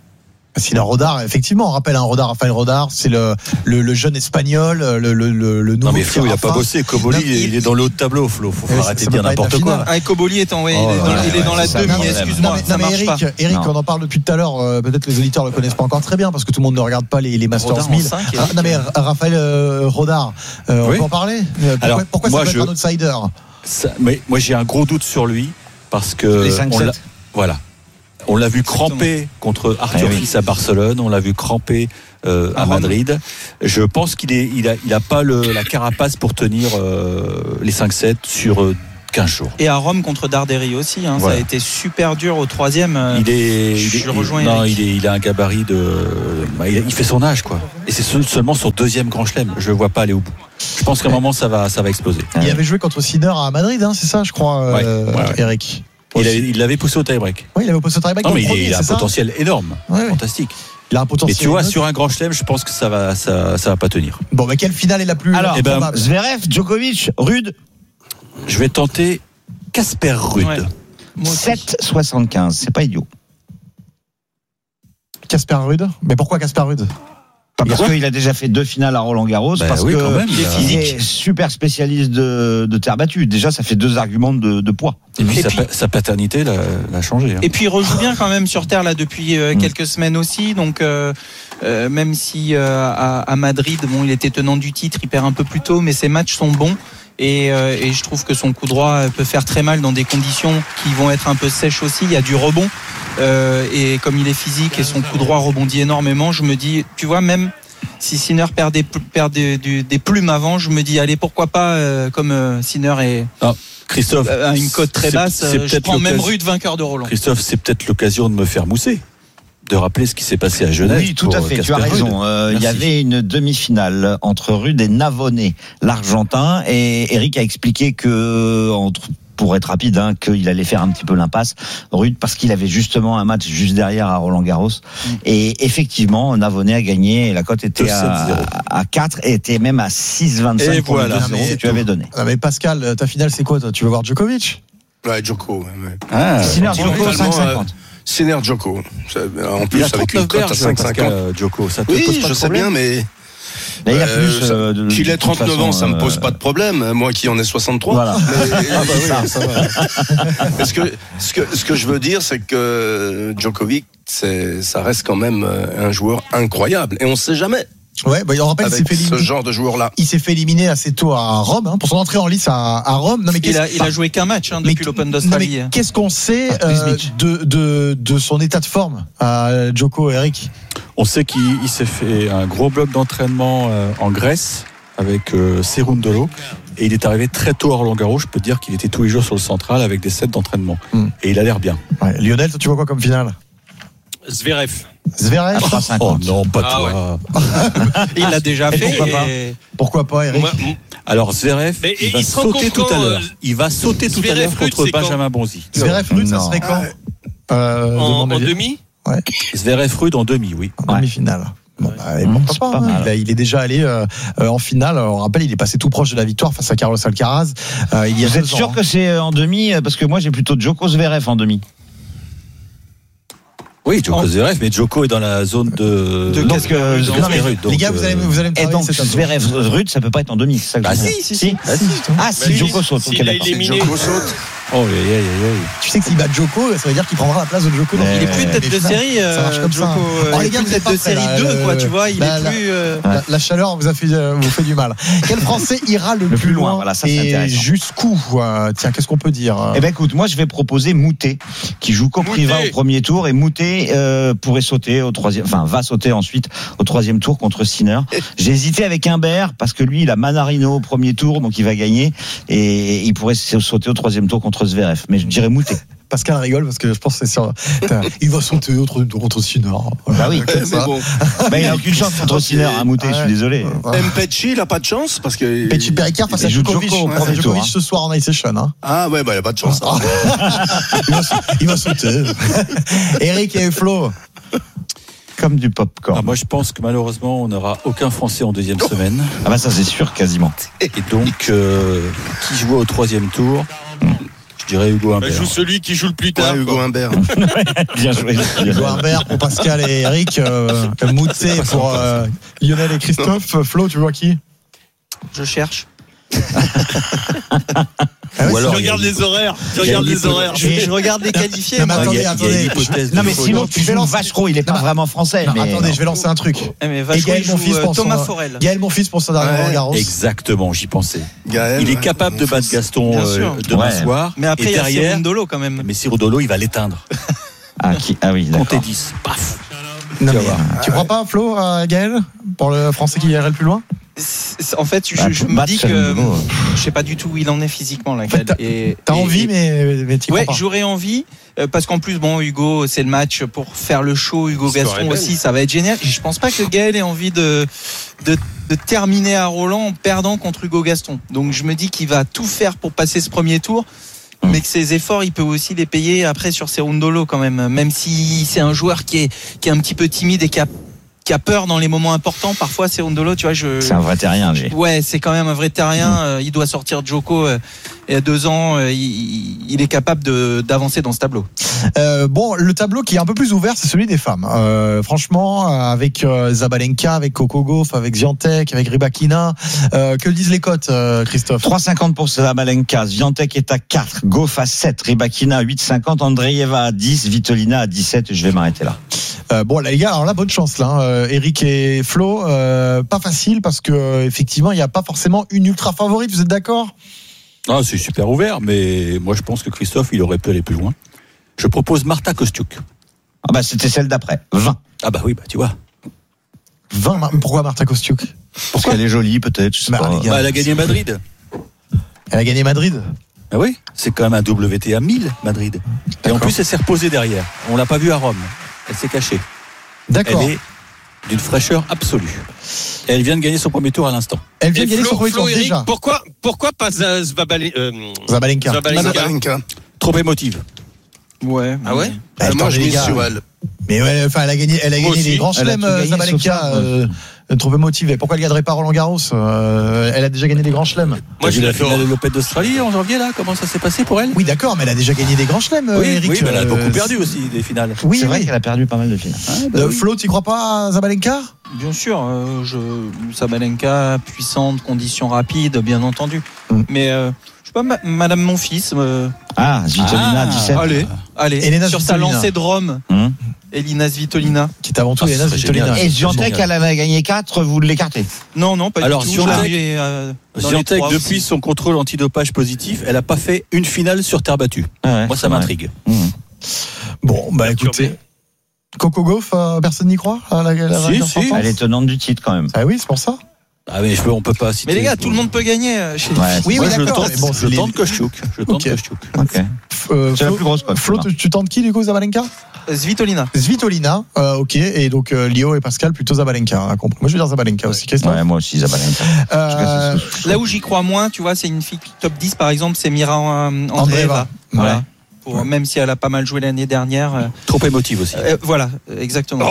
Sinner Rodard, effectivement, on rappelle un Rodard, Raphaël Rodard, c'est le, le, le jeune espagnol, le, le, le, le nouveau. Non mais Flo, il a pas bossé. Koboli, non, il, il est dans le haut de tableau. Flo, faut, faut oui, arrêter de dire n'importe quoi. Ah, Koboli est en, ouais, oh, il est dans, ouais, il est dans ouais, la ça, demi. non, Excuse-moi, non, mais, ça non, mais marche Eric, pas. Eric, Non. on en parle depuis tout à l'heure. Euh, peut-être les auditeurs le connaissent pas encore très bien parce que tout le monde ne regarde pas les, les Masters Rodard en mille. cinq, Ah, non mais Raphaël euh, Rodard, euh, Oui. on peut en parler. Pourquoi, Alors, pourquoi moi, ça peut je- être un outsider? Ça, mais moi j'ai un gros doute sur lui parce que Les cinq on sept. l'a, voilà, on l'a vu cramper contre Arthur Eh oui. Fils à Barcelone, on l'a vu cramper euh, à, À Rome. Madrid. Je pense qu'il est, il a, il a pas le, la carapace pour tenir euh, les cinq sept sur euh, quinze jours. Et à Rome contre Darderi aussi, hein, Voilà. ça a été super dur au troisième. euh, Il est, je il est- rejoins non, Eric. il est, il a un gabarit de, bah, il, il fait son âge quoi. Et c'est seul- seulement son deuxième grand chelem. Je le vois pas aller au bout. Je pense qu'à un moment ça va, ça va exploser. Il avait joué contre Sinner à Madrid, hein, c'est ça, je crois, euh, Ouais, ouais, ouais. Eric. Il avait- il l'avait poussé au tie-break. Oui, il avait posé au tie-break. Non au mais il, premier, est- il a un c'est ça potentiel énorme, Ouais, ouais. fantastique. Il a un Mais potentiel. tu vois, énorme. sur un grand chelem, je pense que ça va, ça, ça va pas tenir. Bon, mais quelle finale est la plus Alors, eh ben, probable? Zverev, Djokovic, Rude, Je vais tenter Casper Ruud. Ouais. Moi aussi. sept soixante-quinze. C'est pas idiot. Casper Ruud. Mais pourquoi Casper Ruud? Parce qu'il a déjà fait deux finales à Roland Garros, Bah parce oui, que quand même, il a- il est super spécialiste de, de terre battue. Déjà, ça fait deux arguments de, de poids. Et puis, Et sa, puis- pa- sa paternité l'a, l'a changé. hein. Et puis il rejoue bien quand même sur terre là depuis euh, quelques semaines aussi. Donc euh, euh, même si euh, à, à Madrid, bon, il était tenant du titre, il perd un peu plus tôt, mais ses matchs sont bons. Et, euh, et je trouve que son coup droit peut faire très mal dans des conditions qui vont être un peu sèches aussi. Il y a du rebond. Euh, et comme il est physique et son coup droit rebondit énormément, je me dis, tu vois, même si Sinner perd des, perd des, des, des plumes avant, je me dis, allez, pourquoi pas, euh, comme euh, Sinner est Ah, Christophe, à une cote très c'est- basse, c'est euh, je peut-être prends même l'occasion- Ruud vainqueur de Roland. Christophe, c'est peut-être l'occasion de me faire mousser, de rappeler ce qui s'est passé à Genève. Oui, tout pour à fait, tu as Casper Ruud. raison. Euh, il y Merci. avait une demi-finale entre Rude et Navone, l'Argentin, et Eric a expliqué que, entre, pour être rapide, hein, qu'il allait faire un petit peu l'impasse, Rude, parce qu'il avait justement un match juste derrière à Roland Garros. Mm. Et effectivement, Navone a gagné, et la cote était deux sept zéro. à, à quatre, et était même à six vingt-cinq Et pour voilà. le deux zéro Mais que tu avais donné. Ah, mais Pascal, ta finale, c'est quoi, toi? Tu veux voir Djokovic? Ouais, Djoko. Ouais, ouais. Ah, Sinner, Totalement, Djoko, cinq euh, cinquante. Sinner Djoko. Ça, En il plus, a avec une trente-neuf cote à berges, cinq Pascal cinquante. euh, Djoko. Ça te Oui, pose pas je de sais problème bien, mais. Mais il y a euh, plus. ça- euh, de- Qu'il de ait toute trente-neuf ans, ça me pose euh, pas de problème. Moi qui en ai soixante-trois. Voilà. Mais- Ah bah oui, ça. ça va. Mais ce, que, ce, que, ce que je veux dire, c'est que Djokovic, c'est, ça reste quand même un joueur incroyable. Et on ne sait jamais. Ouais, bah, on rappelle, il s'est Avec fait ce éliminer. genre de joueur-là. Il s'est fait éliminer assez tôt à Rome, hein, pour son entrée en lice à, à Rome. Non, mais Il qu'est-ce- a, il a joué qu'un match hein, mais- depuis l'Open non, d'Australie. mais qu'est-ce qu'on sait Ah, euh, Prismic. de, de, de son état de forme à Djoko, Eric? On sait qu'il il s'est fait un gros bloc d'entraînement euh, en Grèce avec euh, Cerundolo et il est arrivé très tôt à Roland Garros. Je peux te dire qu'il était tous les jours sur le central avec des sets d'entraînement Hmm. et il a l'air bien. Ouais, Lionel, toi, tu vois quoi comme finale? Zverev. Zverev? À trois Oh cinquante. non, pas Ah toi. Il l'a déjà Et fait. pourquoi pas et- Pourquoi pas, Eric? Moi, Alors Zverev, Mais il va il se rend sauter compte tout à quand, l'heure. euh, Il va sauter tout à Zverev l'heure Ruud, contre c'est quand Benjamin Bonzi. Zverev Ruud, ça Non. serait quand? Euh, en, demande en à- demi Zverev Ruud en demi, oui. En demi-finale. Bon, bah, et Mmh, pourquoi c'est pas, pas hein. mal. il, a- il est déjà allé euh, euh, en finale. On rappelle, il est passé tout proche de la victoire face à Carlos Alcaraz. Euh, il y a Vous deux êtes sûr ans, que c'est en demi? Parce que moi, j'ai plutôt Djoko Zverev en demi. Oui, Djoko En- Zverev, mais Djoko est dans la zone de. De Donc, Casper euh, Ruud. de Non, Casper mais Ruud. les Donc, gars, vous allez, euh, vous allez me Et travailler donc, cette Zverev Ruud, ça peut pas être en demi. C'est ça que Bah je veux si, dire. si, si. Ah, si, ah, si, Bah, Djoko si, saute. s'il ok, a d'accord. éliminé- Djoko saute. Oh, aïe, aïe, aïe, aïe. Tu sais que s'il bat Djoko, ça veut dire qu'il prendra la place de Djoko. dans Mais- Il est plus les tête de finales. série, Ça marche euh, comme ça. Djoko. Oh, euh, les il est gars, plus vous êtes tête pas de prêts, série là, deux, le- quoi, tu vois. Il la- est la- plus. euh, La, la chaleur vous a fait, euh, vous fait du mal. Quel Français ira le, Le plus loin, voilà, ça, c'est et intéressant. jusqu'où euh, Tiens, qu'est-ce qu'on peut dire Eh ben écoute, moi je vais proposer Moutet, qui joue Kopriva Moutet. au premier tour, et Moutet euh, pourrait sauter au troisième, enfin va sauter ensuite au troisième tour contre Sinner. J'ai hésité avec Humbert parce que lui il a Manarino au premier tour, donc il va gagner, et il pourrait sauter au troisième tour contre Zverev. Mais je dirais Moutet. Pascal rigole parce que je pense que c'est sûr. Putain, il va sauter autre contre Sinner. Bah oui. Comme ça. Mais bon. Bah, il a aucune chance contre Sinner, hein, Moutet, je suis désolé. Mpetchi, il a pas de chance parce que. Petit Péricard face Il à joue Djokovic. Djoko au Ouais, premier tour, Djokovic hein. ce soir en Night Session. Hein. Ah ouais, bah il a pas de chance. hein. il, va, il va sauter. Eric et Flo. Comme du popcorn. Ah, moi, je pense que malheureusement, on n'aura aucun Français en deuxième semaine. Ah bah ça c'est sûr, quasiment. Et donc, euh, qui jouera au troisième tour? Je dirais Hugo Humbert. Bah, joue celui qui joue le plus tard. Ouais, Hugo Humbert. Bien joué. Hugo Humbert pour Pascal et Eric. Euh, Moutet pour euh, Lionel et Christophe. Flo, tu vois qui? Je cherche. Ah oui, Ou alors, tu regarde les horaires. Tu regardes les horaires. Je, je regarde les qualifiés. Non, mais moi. attendez, il y a- il y a attendez. une hypothèse Non, de mais folie. Simon, tu fais Vachereau, il est pas Non, vraiment français. Non, mais attendez, je vais lancer un truc. Eh, mais Et Vachereau, Gaël, il mon joue, fils, euh, pour Thomas son, Forel. Gaël, mon fils, pour son dernier Ouais. Roland Garros. Exactement, j'y pensais. Gaël, Il est ouais, capable de mon battre fils. Gaston Bien euh, sûr. demain Ouais. soir. Mais après, et il y a derrière, Cerundolo quand même. mais Cerundolo, il va l'éteindre. Ah, qui... ah oui, d'accord. Comptez dix. Paf. Non, Tu mais, vas voir. tu crois pas, Flo, à Gaël, pour le Français qui irait le plus loin? C'est- En fait, je, Bah, je me battre dis que Cerundolo. je sais pas du tout où il en est physiquement là. En fait, Gaël. Et- T'as et- envie, et- mais, mais t'y Ouais, crois pas. j'aurais envie euh, parce qu'en plus, bon, Hugo, c'est le match pour faire le show. Hugo L'histoire Gaston est belle. aussi, ça va être génial. Et je pense pas que Gaël ait envie de, de de terminer à Roland en perdant contre Hugo Gaston. Donc je me dis qu'il va tout faire pour passer ce premier tour. Mais que ses efforts, il peut aussi les payer après sur Cerundolo quand même. Même si c'est un joueur qui est qui est un petit peu timide et qui a qui a peur dans les moments importants. Parfois, Cerundolo, tu vois, je. C'est un vrai terrien, lui. Ouais, c'est quand même un vrai terrien. Euh, il doit sortir Djoko. Euh, et à deux ans, euh, il, il est capable de, d'avancer dans ce tableau. Euh, bon, le tableau qui est un peu plus ouvert, c'est celui des femmes. Euh, franchement, euh, avec euh, Zabalenka, avec Coco Gauff, avec Swiatek, avec Rybakina. Euh, que disent les cotes, euh, Christophe? trois cinquante pour Zabalenka, Swiatek est à quatre, Gauff à sept, Rybakina à huit cinquante, Andreeva à dix, Vitolina à dix-sept, et je vais m'arrêter là. Euh, bon, là, les gars, alors là, bonne chance, là. Hein. Euh, Eric et Flo, euh, pas facile parce que euh, effectivement, il n'y a pas forcément une ultra favorite. Vous êtes d'accord? Ah, c'est super ouvert, mais moi je pense que Christophe, il aurait pu aller plus loin. Je propose Marta Kostiuk. Ah bah c'était celle d'après, vingt. Ah bah oui, bah tu vois. vingt. Pourquoi Marta Kostiuk? Parce qu'elle est jolie, peut-être, je sais Bah, pas. les gars, Bah, elle a gagné Madrid. Elle a gagné Madrid. Ah oui, c'est quand même un W T A mille, Madrid. Et en plus, elle s'est reposée derrière. On l'a pas vue à Rome. Elle s'est cachée. D'accord. Elle est d'une fraîcheur absolue. Et elle vient de gagner son premier tour à l'instant. Elle vient Et de gagner Flo, son premier Flo, tour Eric, déjà. pourquoi, pourquoi pas Zabale- euh, Zabalenka. Zabalenka Zabalenka. Trop émotive. Ouais. Ah ouais Bah, Euh, Moi, attendez, je les mise gars. sur elle. Mais ouais, enfin, elle a gagné, elle a Moi gagné aussi. les grands Elle a chelems, tout gagné, Zabalenka. sauf ça. Euh, trop motivée. Pourquoi elle garderait pas Roland Garros? euh, Elle a déjà gagné des grands chelems. Moi, je vu la l'adore. finale de l'Open d'Australie en janvier, là. Comment ça s'est passé pour elle? Oui, d'accord, mais elle a déjà gagné des grands chelems, oui, Eric. oui, mais elle a euh, beaucoup perdu aussi des finales. Oui, c'est vrai oui. qu'elle a perdu pas mal de finales. Euh, Flo, tu crois pas à Zabalenka? Bien sûr, euh, je, Sabalenka, puissante, conditions rapides, bien entendu. Mm. Mais euh, je sais pas, ma- Madame mon fils. euh, Ah, Svitolina, Ah, dix-sept. allez, allez. Elena sur sa Svitolina. lancée de Rome, Hum. Elina Svitolina. Qui est avant tout Ah, Elena ce serait Svitolina. génial. Et Swiatek, Génial. elle en a gagné quatre, vous l'écartez. Non, non, pas Alors, du tout. Je l'ai Swiatek- mis, euh, dans les Swiatek, trois depuis aussi. son contrôle antidopage positif, elle a pas fait une finale sur terre battue. Ouais, Moi, ça ouais. m'intrigue. Hum. Bon, bah Perturbé. écoutez. Coco Gauff, euh, personne n'y croit à la, la Si, vainqueur si. sortante Elle est tenante du titre quand même. Ah oui, c'est pour ça. Ah, mais je peux, on peut pas citer. Mais les gars, tout le monde peut gagner. euh, Chez... Ouais, Oui, Moi, oui, je d'accord. tente, mais bon, je c'est tente les- Kostiuk. Je tente Ok. Kostiuk. Ok. Euh, C'est la Flo, plus grosse cote. Flo, tu, tu tentes qui du coup, Zabalenka? Svitolina. Svitolina, euh, ok, et donc euh, Lio et Pascal plutôt Zabalenka. On a compris. Moi je vais dire Zabalenka aussi. Christophe. Ouais, moi aussi, Zabalenka. Euh, Là où j'y crois moins, tu vois, c'est une fille top dix par exemple, c'est Mira euh, Andreeva. Andreeva. Voilà. Ouais. Pour, même si elle a pas mal joué l'année dernière. euh, Trop émotive aussi. euh, voilà, exactement.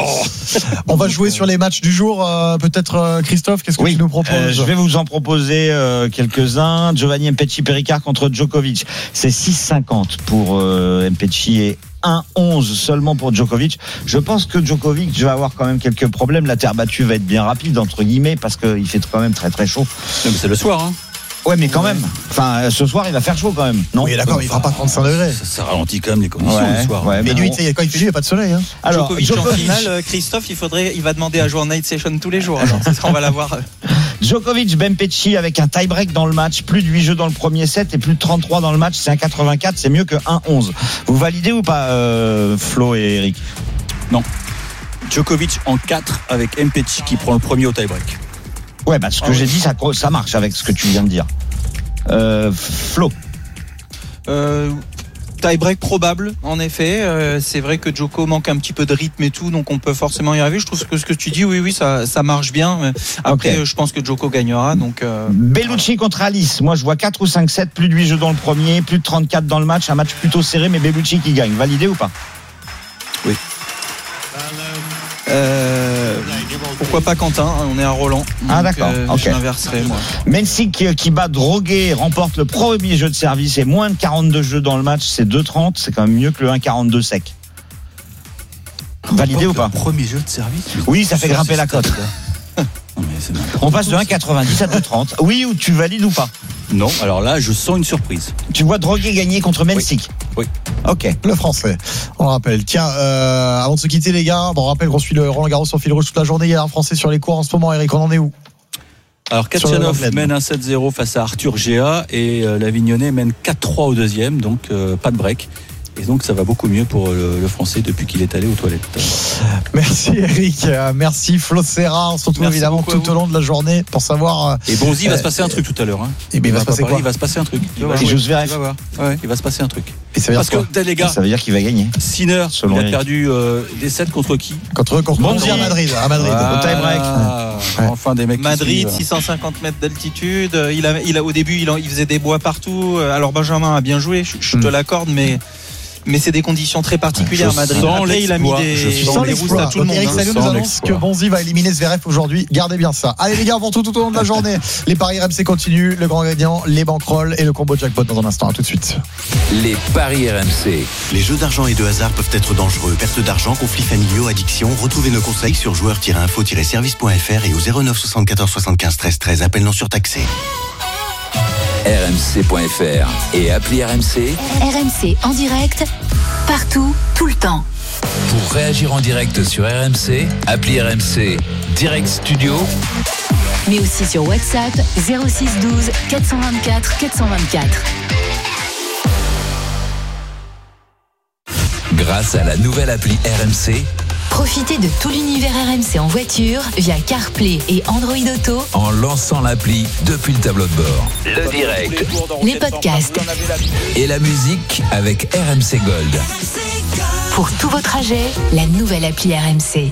on va jouer sur les matchs du jour. euh, Peut-être euh, Christophe, qu'est-ce que Oui, tu nous proposes? euh, je vais vous en proposer euh, quelques-uns. Giovanni Mpetshi Perricard contre Djokovic. C'est six cinquante pour euh, Mpetshi et un onze seulement pour Djokovic. Je pense que Djokovic va avoir quand même quelques problèmes. La terre battue va être bien rapide, entre guillemets, parce qu'il fait quand même très très chaud. Non, mais c'est le soir, hein. Ouais, mais quand même. Enfin, euh, ce soir, il va faire chaud quand même. Non? Oui, d'accord, mais il fera pas trente-cinq degrés. Ça, ça ralentit quand même les conditions Ouais, le soir. ouais, Mais mais lui, bon. tu sais, quand il fait nuit, il n'y a pas de soleil. Hein. Alors, Djokovic, en Djokovic, finale, euh, Christophe, il faudrait, il va demander à jouer en night session tous les jours. Alors, ça, on va l'avoir. euh. Djokovic, Bempetchi avec un tie-break dans le match, plus de huit jeux dans le premier set et plus de trente-trois dans le match, c'est un quatre-vingt-quatre, c'est mieux que un onze. Vous validez ou pas, euh, Flo et Eric? Non. Djokovic en quatre avec Mpetshi qui prend le premier au tie-break. Ouais, bah ce que Ah j'ai oui. dit, ça, ça marche avec ce que tu viens de dire. Euh, Flo. Euh, tie-break probable, en effet. Euh, c'est vrai que Djoko manque un petit peu de rythme et tout, donc on peut forcément y arriver. Je trouve que ce que tu dis, oui, oui, ça, ça marche bien. Après, Ok. euh, je pense que Djoko gagnera. Donc, euh, Bellucci contre Alice. Moi, je vois quatre ou cinq sept, plus de huit jeux dans le premier, plus de trente-quatre dans le match. Un match plutôt serré, mais Bellucci qui gagne. Validé ou pas? euh, pourquoi pas Quentin, on est à Roland. Ah d'accord, euh, ok. Je l'inverserai moi. Mensik qui, qui bat Droguet, remporte le premier jeu de service et moins de quarante-deux jeux dans le match, c'est deux trente, c'est quand même mieux que le un quarante-deux sec. Validé ou pas? Premier jeu de service. Oui, ça fait grimper la cote. On passe de un quatre-vingt-dix à deux trente. Oui, ou tu valides ou pas? Non, alors là, je sens une surprise. Tu vois Droguet gagner contre Mensik? Oui. Ok. Le français, on le rappelle. Tiens, euh, avant de se quitter les gars, bon, on rappelle qu'on suit le Roland Garros sur fil rouge toute la journée. Il y a un français sur les cours en ce moment. Eric, on en est où? Alors Kachanov mène un sept zéro face à Arthur Géa et euh, l'Avignonnais mène quatre trois au deuxième, donc euh, pas de break. Et donc ça va beaucoup mieux pour le, le français depuis qu'il est allé aux toilettes. Merci Eric, euh, merci Flo Serra. On se retrouve Merci évidemment tout au long de la journée pour savoir. Euh, et Bonzi, il va euh, se passer un truc tout à l'heure. Hein. Et ben il va se passer quoi? Il va se passer un truc. Il va, jouer. Il va voir. Ouais, il va se passer un truc. Et ça veut dire Parce quoi? que les gars, ça veut dire qu'il va gagner. Sinner, il a Eric. perdu euh, des sets contre qui? Contre contre Bonzi à Madrid, à Madrid. Ah, au tie break. Ouais. Enfin des mecs. Madrid, six cent cinquante mètres d'altitude. Il a, il a au début, il, a, il faisait des bois partout. Alors Benjamin a bien joué, je, je te Mm. l'accorde, mais. Mais c'est des conditions très particulières, Je Madrid. sens Après, il a mis des, Je sens des roustes à tout le monde. Eric hein. Salio nous annonce que Bonzi va éliminer Zverev aujourd'hui. Gardez bien ça. Allez les gars, avant tout, tout au long de la journée, les paris R M C continuent, le grand gagnant, les banquerolles et le combo jackpot dans un instant. À tout de suite. Les paris R M C. Les jeux d'argent et de hasard peuvent être dangereux. Perte d'argent, conflits familiaux, addiction. Retrouvez nos conseils sur joueurs tiret info tiret service point f r et au zéro neuf soixante-quatorze soixante-quinze treize treize. Appel non surtaxé. R M C point F R et appli R M C. R M C en direct, partout, tout le temps. Pour réagir en direct sur R M C, appli R M C Direct Studio. Mais aussi sur WhatsApp zéro six douze quatre cent vingt-quatre quatre cent vingt-quatre. Grâce à la nouvelle appli R M C, Profitez de tout l'univers R M C en voiture via CarPlay et Android Auto. en lançant l'appli depuis le tableau de bord. Le direct Les podcasts. et la musique avec R M C Gold. Pour tous vos trajets, la nouvelle appli R M C.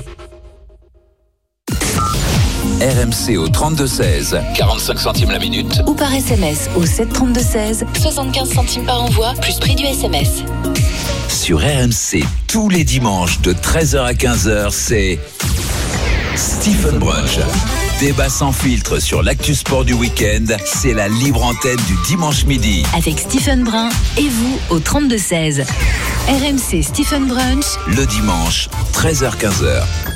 R M C au trente-deux seize, quarante-cinq centimes la minute. Ou par S M S au sept trente-deux seize, soixante-quinze centimes par envoi, plus prix du S M S. Sur R M C, tous les dimanches de treize heures à quinze heures, c'est Stephen Brunch. Débat sans filtre sur l'actu sport du week-end, c'est la libre antenne du dimanche midi. Avec Stephen Brun et vous au trente-deux seize. R M C Stephen Brunch. Le dimanche, treize heures quinze heures.